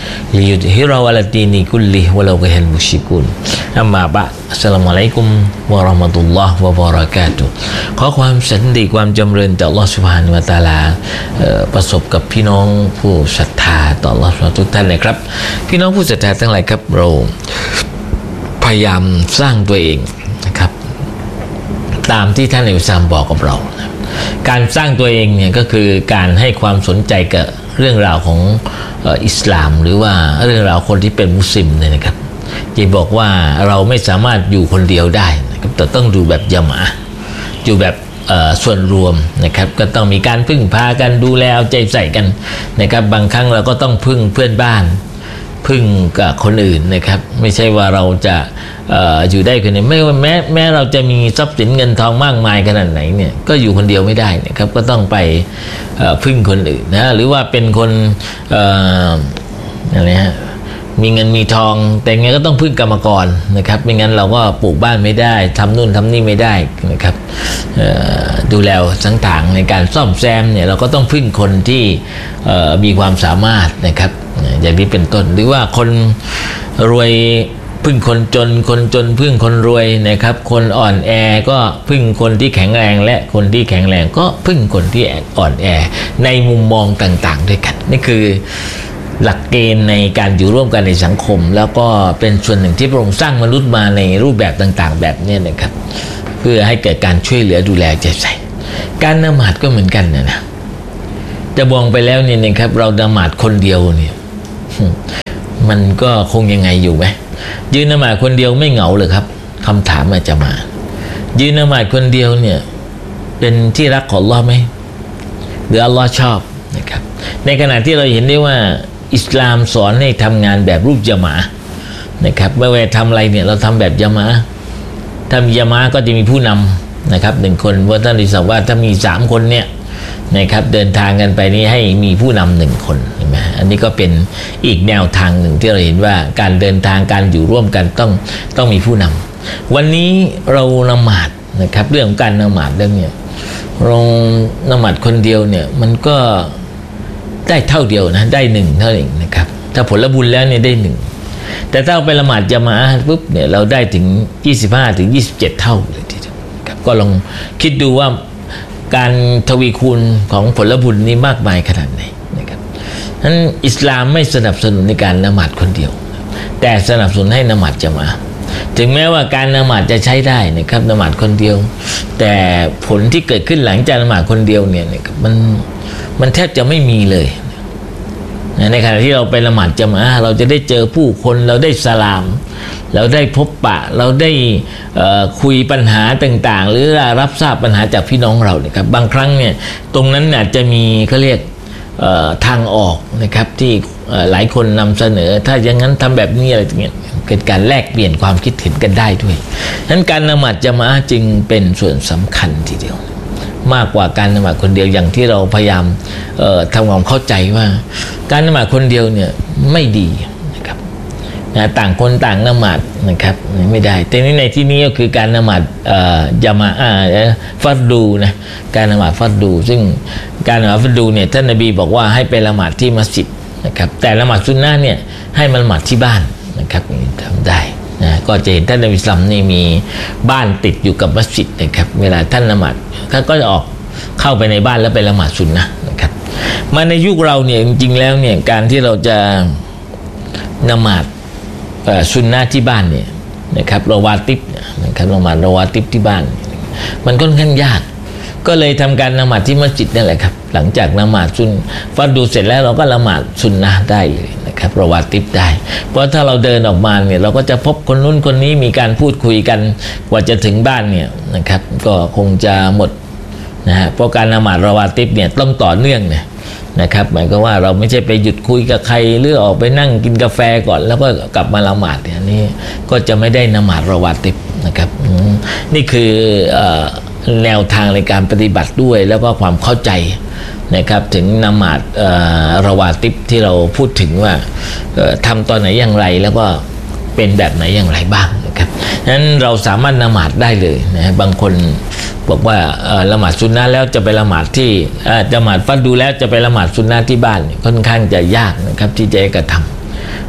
ลิยุดฮิราวะลาตีนีกุลลิวะลากะฮัลมุชิกุนอัมมาบะอัสสลามุอะลัยกุมวะเราะห์มะตุลลอฮ์วะบะเราะกาตุฮ์ขอความสันติความจำเริญจากอัลเลาะห์ซุบฮานะฮูวะตะอาลาประสบกับพี่น้องผู้ศรัทธาต่ออัลเลาะห์ทุกท่านเลยครับพี่น้องผู้ศรัทธาทั้งหลายครับเราพยายามสร้างตัวเองนะครับตามที่ท่านอิสลามบอกกับเราการสร้างตัวเองเนี่ยก็คือการให้ความสนใจกับเรื่องราวของอิสลามหรือว่าเรื่องราวคนที่เป็นมุสลิมเนี่ยนะครับจะบอกว่าเราไม่สามารถอยู่คนเดียวได้นะครับแต่ต้องดูแบบญะมาอะห์อยู่แบบส่วนรวมนะครับก็ต้องมีการพึ่งพากันดูแลเอาใจใส่กันนะครับบางครั้งเราก็ต้องพึ่งเพื่อนบ้านพึ่งกับคนอื่นนะครับไม่ใช่ว่าเราจะเอ่ออยู่ได้คนเดียวไม่ว่าแม้แม้เราจะมีทรัพย์สินเงินทองมากมายขนาดไหนเนี่ยก็อยู่คนเดียวไม่ได้นะครับก็ต้องไปเอ่อพึ่งคนอื่นนะหรือว่าเป็นคนเอ่ออะไรฮะมีเงินมีทองแต่ไงก็ต้องพึ่งกรรมกรนะครับไม่งั้นเราก็ปลูกบ้านไม่ได้ทำนู่นทำนี่ไม่ได้นะครับดูแลต่างๆในการซ่อมแซมเนี่ยเราก็ต้องพึ่งคนที่มีความสามารถนะครับอย่างนี้เป็นต้นหรือว่าคนรวยพึ่งคนจนคนจนพึ่งคนรวยนะครับคนอ่อนแอก็พึ่งคนที่แข็งแรงและคนที่แข็งแรงก็พึ่งคนที่อ่อนแอในมุมมองต่างๆด้วยกันนี่คือหลักเกณฑ์ในการอยู่ร่วมกันในสังคมแล้วก็เป็นส่วนหนึ่งที่พระองค์สร้างมนุษย์มาในรูปแบบต่างๆแบบนี้นะครับเพื่อให้เกิดการช่วยเหลือดูแลใจใส่การละหมาดก็เหมือนกันนะนะจะมองไปแล้วเนี่ยนะครับเราละหมาดคนเดียวเนี่ยมันก็คงยังไงอยู่ไหมยืนละหมาดคนเดียวไม่เหงาเลยครับคำถามอาจจะมายืนละหมาดคนเดียวเนี่ยเป็นที่รักของอัลเลาะห์ไหมหรืออัลเลาะห์ชอบนะครับในขณะที่เราเห็นได้ว่าอิสลามสอนให้ทำงานแบบรูปญะมาอะห์นะครับไม่ว่าทำอะไรเนี่ยเราทำแบบญะมาอะห์ถ้ามีญะมาอะห์ก็จะมีผู้นำนะครับหนึ่งคนเพราะท่านได้บอกว่าถ้ามีสามคนเนี่ยนะครับเดินทางกันไปนี้ให้มีผู้นำหนึ่งคนเห็นไหมอันนี้ก็เป็นอีกแนวทางหนึ่งที่เราเห็นว่าการเดินทางการอยู่ร่วมกันต้องต้องมีผู้นำวันนี้เราละหมาดนะครับเรื่องของการละหมาดเรื่องเนี้ยเราละหมาดคนเดียวเนี่ยมันก็ได้เท่าเดียวนะได้หนึ่งเท่าเองนะครับถ้าผลบุญแล้วเนี่ยได้หนึ่งแต่ถ้าไปละหมาดญะมาอะห์ปุ๊บเนี่ยเราได้ถึงยี่สิบห้าถึงยี่สิบเจ็ดเท่าเลยทีเดียวครับก็ลองคิดดูว่าการทวีคูณของผลบุญนี้มากมายขนาดไหนนะครับนั้นอิสลามไม่สนับสนุนในการละหมาดคนเดียวแต่สนับสนุนให้ละหมาดญะมาอะห์ถึงแม้ว่าการละหมาดจะใช้ได้นะครับละหมาดคนเดียวแต่ผลที่เกิดขึ้นหลังจากละหมาดคนเดียวเนี่ยมันมันแทบจะไม่มีเลยในขณะที่เราไปละหมาดญะมาอะห์เราจะได้เจอผู้คนเราได้สลามเราได้พบปะเราได้คุยปัญหาต่างๆหรือรับทราบปัญหาจากพี่น้องเราเนี่ยครับบางครั้งเนี่ยตรงนั้นอาจจะมีเขาเรียกทางออกนะครับที่หลายคนนำเสนอถ้าอย่างนั้นทำแบบนี้อะไรอย่างเงี้ยเกิดการแลกเปลี่ยนความคิดเห็นกันได้ด้วยฉะนั้นการละหมาดญะมาอะห์จึงเป็นส่วนสำคัญทีเดียวมากกว่าการละหมาดคนเดียวอย่างที่เราพยายามทำความเข้าใจว่าการละหมาดคนเดียวเนี่ยไม่ดีนะครับนะต่างคนต่างละหมาดนะครับไม่ได้แต่ในที่นี้ก็คือการละหมาดญะมาอะห์ฟัรดูนะการละหมาดฟัรดูซึ่งการละหมาดฟัรดูเนี่ยท่านนบีบอกว่าให้ไปละหมาดที่มัสยิดนะครับแต่ละหมาดซุนนะห์เนี่ยให้มันละหมาดที่บ้านนะครับทำได้นะก็จะเห็นท่านนบีอิสลามนี่มีบ้านติดอยู่กับมัสยิดนะครับเวลาท่านละหมาดท่านก็จะออกเข้าไปในบ้านแล้วไปละหมาดซุนนะห์นะครับมาในยุคเราเนี่ยจริงๆแล้วเนี่ยการที่เราจะละหมาดซุนนะห์ที่บ้านเนี่ยนะครับรอวาติบนะครับละหมาดรอวาติบที่บ้านมันค่อนข้างยากก็เลยทำการละหมาดที่มัสยิดนั่นแหละครับหลังจากละหมาดซุนฟัรดูเสร็จแล้วเราก็ละหมาดซุนนะห์ได้เลยนะครับรอวาติบได้เพราะถ้าเราเดินออกมาเนี่ยเราก็จะพบคนนู้นคนนี้มีการพูดคุยกันกว่าจะถึงบ้านเนี่ยนะครับก็คงจะหมดนะฮะเพราะการละหมาดรอวาติบเนี่ยต้องต่อเนื่องเนี่ยนะครับหมายก็ว่าเราไม่ใช่ไปหยุดคุยกับใครหรือออกไปนั่งกินกาแฟก่อนแล้วก็กลับมาละหมาดเนี่ยนี่ก็จะไม่ได้ละหมาดรอวาติบนะครับนี่คือแนวทางในการปฏิบัติด้วยแล้วก็ความเข้าใจนะครับถึงละหมาดรอวาติบที่เราพูดถึงว่าทำตอนไหนอย่างไรแล้วก็เป็นแบบไหนอย่างไรบ้างนะครับนั้นเราสามารถละหมาดได้เลยนะบางคนบอกว่าละหมาดซุนนะห์แล้วจะไปละหมาดที่ละหมาดฟัรดูแล้วจะไปละหมาดซุนนะห์ที่บ้านค่อนข้างจะยากนะครับที่จะกระท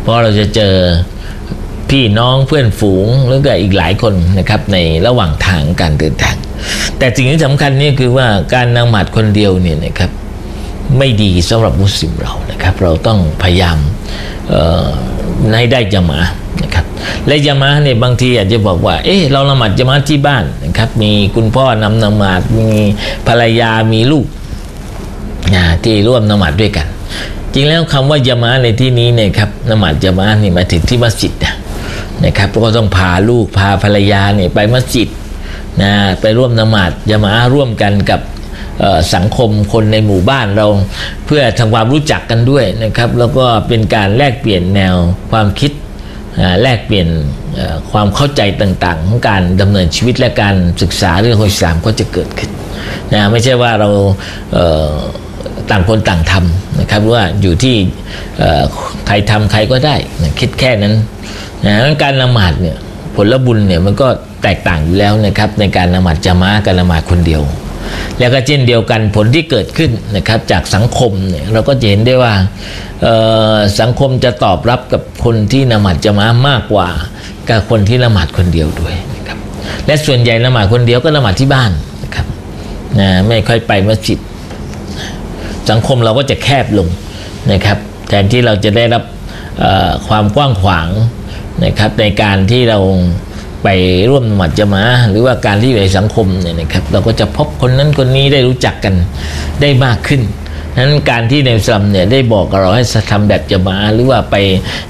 เพราะเราจะเจอพี่น้องเพื่อนฝูงหรือก็อีกหลายคนนะครับในระหว่างทางการเดินทางแต่สิ่งที่สำคัญนี่คือว่าการละหมาดคนเดียวเนี่ยนะครับไม่ดีสำหรับมุสลิมเรานะครับเราต้องพยายามให้ได้ญะมาอะห์นะครับและญะมาอะห์เนี่ยบางทีอาจจะบอกว่าเอ๊ะเราละหมาดญะมาอะห์ที่บ้านนะครับมีคุณพ่อนำละหมาดมีภรรยามีลูกที่ร่วมละหมาดด้วยกันจริงแล้วคำว่าญะมาอะห์ในที่นี้เนี่ยครับละหมาดญะมาอะห์นี่หมายถึงที่มัสยิดนะครับก็ต้องพาลูกพาภรรยาเนี่ยไปมัสยิดนะไปร่วมละหมาดญะมาอะห์ร่วมกันกับสังคมคนในหมู่บ้านเราเพื่อทำความรู้จักกันด้วยนะครับแล้วก็เป็นการแลกเปลี่ยนแนวความคิดแลกเปลี่ยนความเข้าใจต่างๆของการดำเนินชีวิตและการศึกษาเรื่องของอิสลามก็จะเกิดขึ้นนะไม่ใช่ว่าเราต่างคนต่างทำนะครับว่าอยู่ที่ใครทำใครก็ได้คิดแค่นั้นนะการละหมาดเนี่ยผลบุญเนี่ยมันก็แตกต่างอยู่แล้วนะครับในการละหมาดญะมาอะห์การละหมาดคนเดียวแล้วก็เช่นเดียวกันผลที่เกิดขึ้นนะครับจากสังคมเนี่ยเราก็จะเห็นได้ว่าสังคมจะตอบรับกับคนที่ละหมาดญะมาอะห์มากกว่ากับคนที่ละหมาดคนเดียวด้วยนะครับและส่วนใหญ่ละหมาดคนเดียวก็ละหมาดที่บ้านนะครับนะไม่ค่อยไปมัสยิดสังคมเราก็จะแคบลงนะครับแทนที่เราจะได้รับความกว้างขวางนะครับในการที่เราไปร่วมละหมาดญะมาอะห์หรือว่าการที่อยู่ในสังคมเนี่ยนะครับเราก็จะพบคนนั้นคนนี้ได้รู้จักกันได้มากขึ้นนั้นการที่ในอิสลามเนี่ยได้บอกกับเราให้ทำแบบญะมาอะห์หรือว่าไป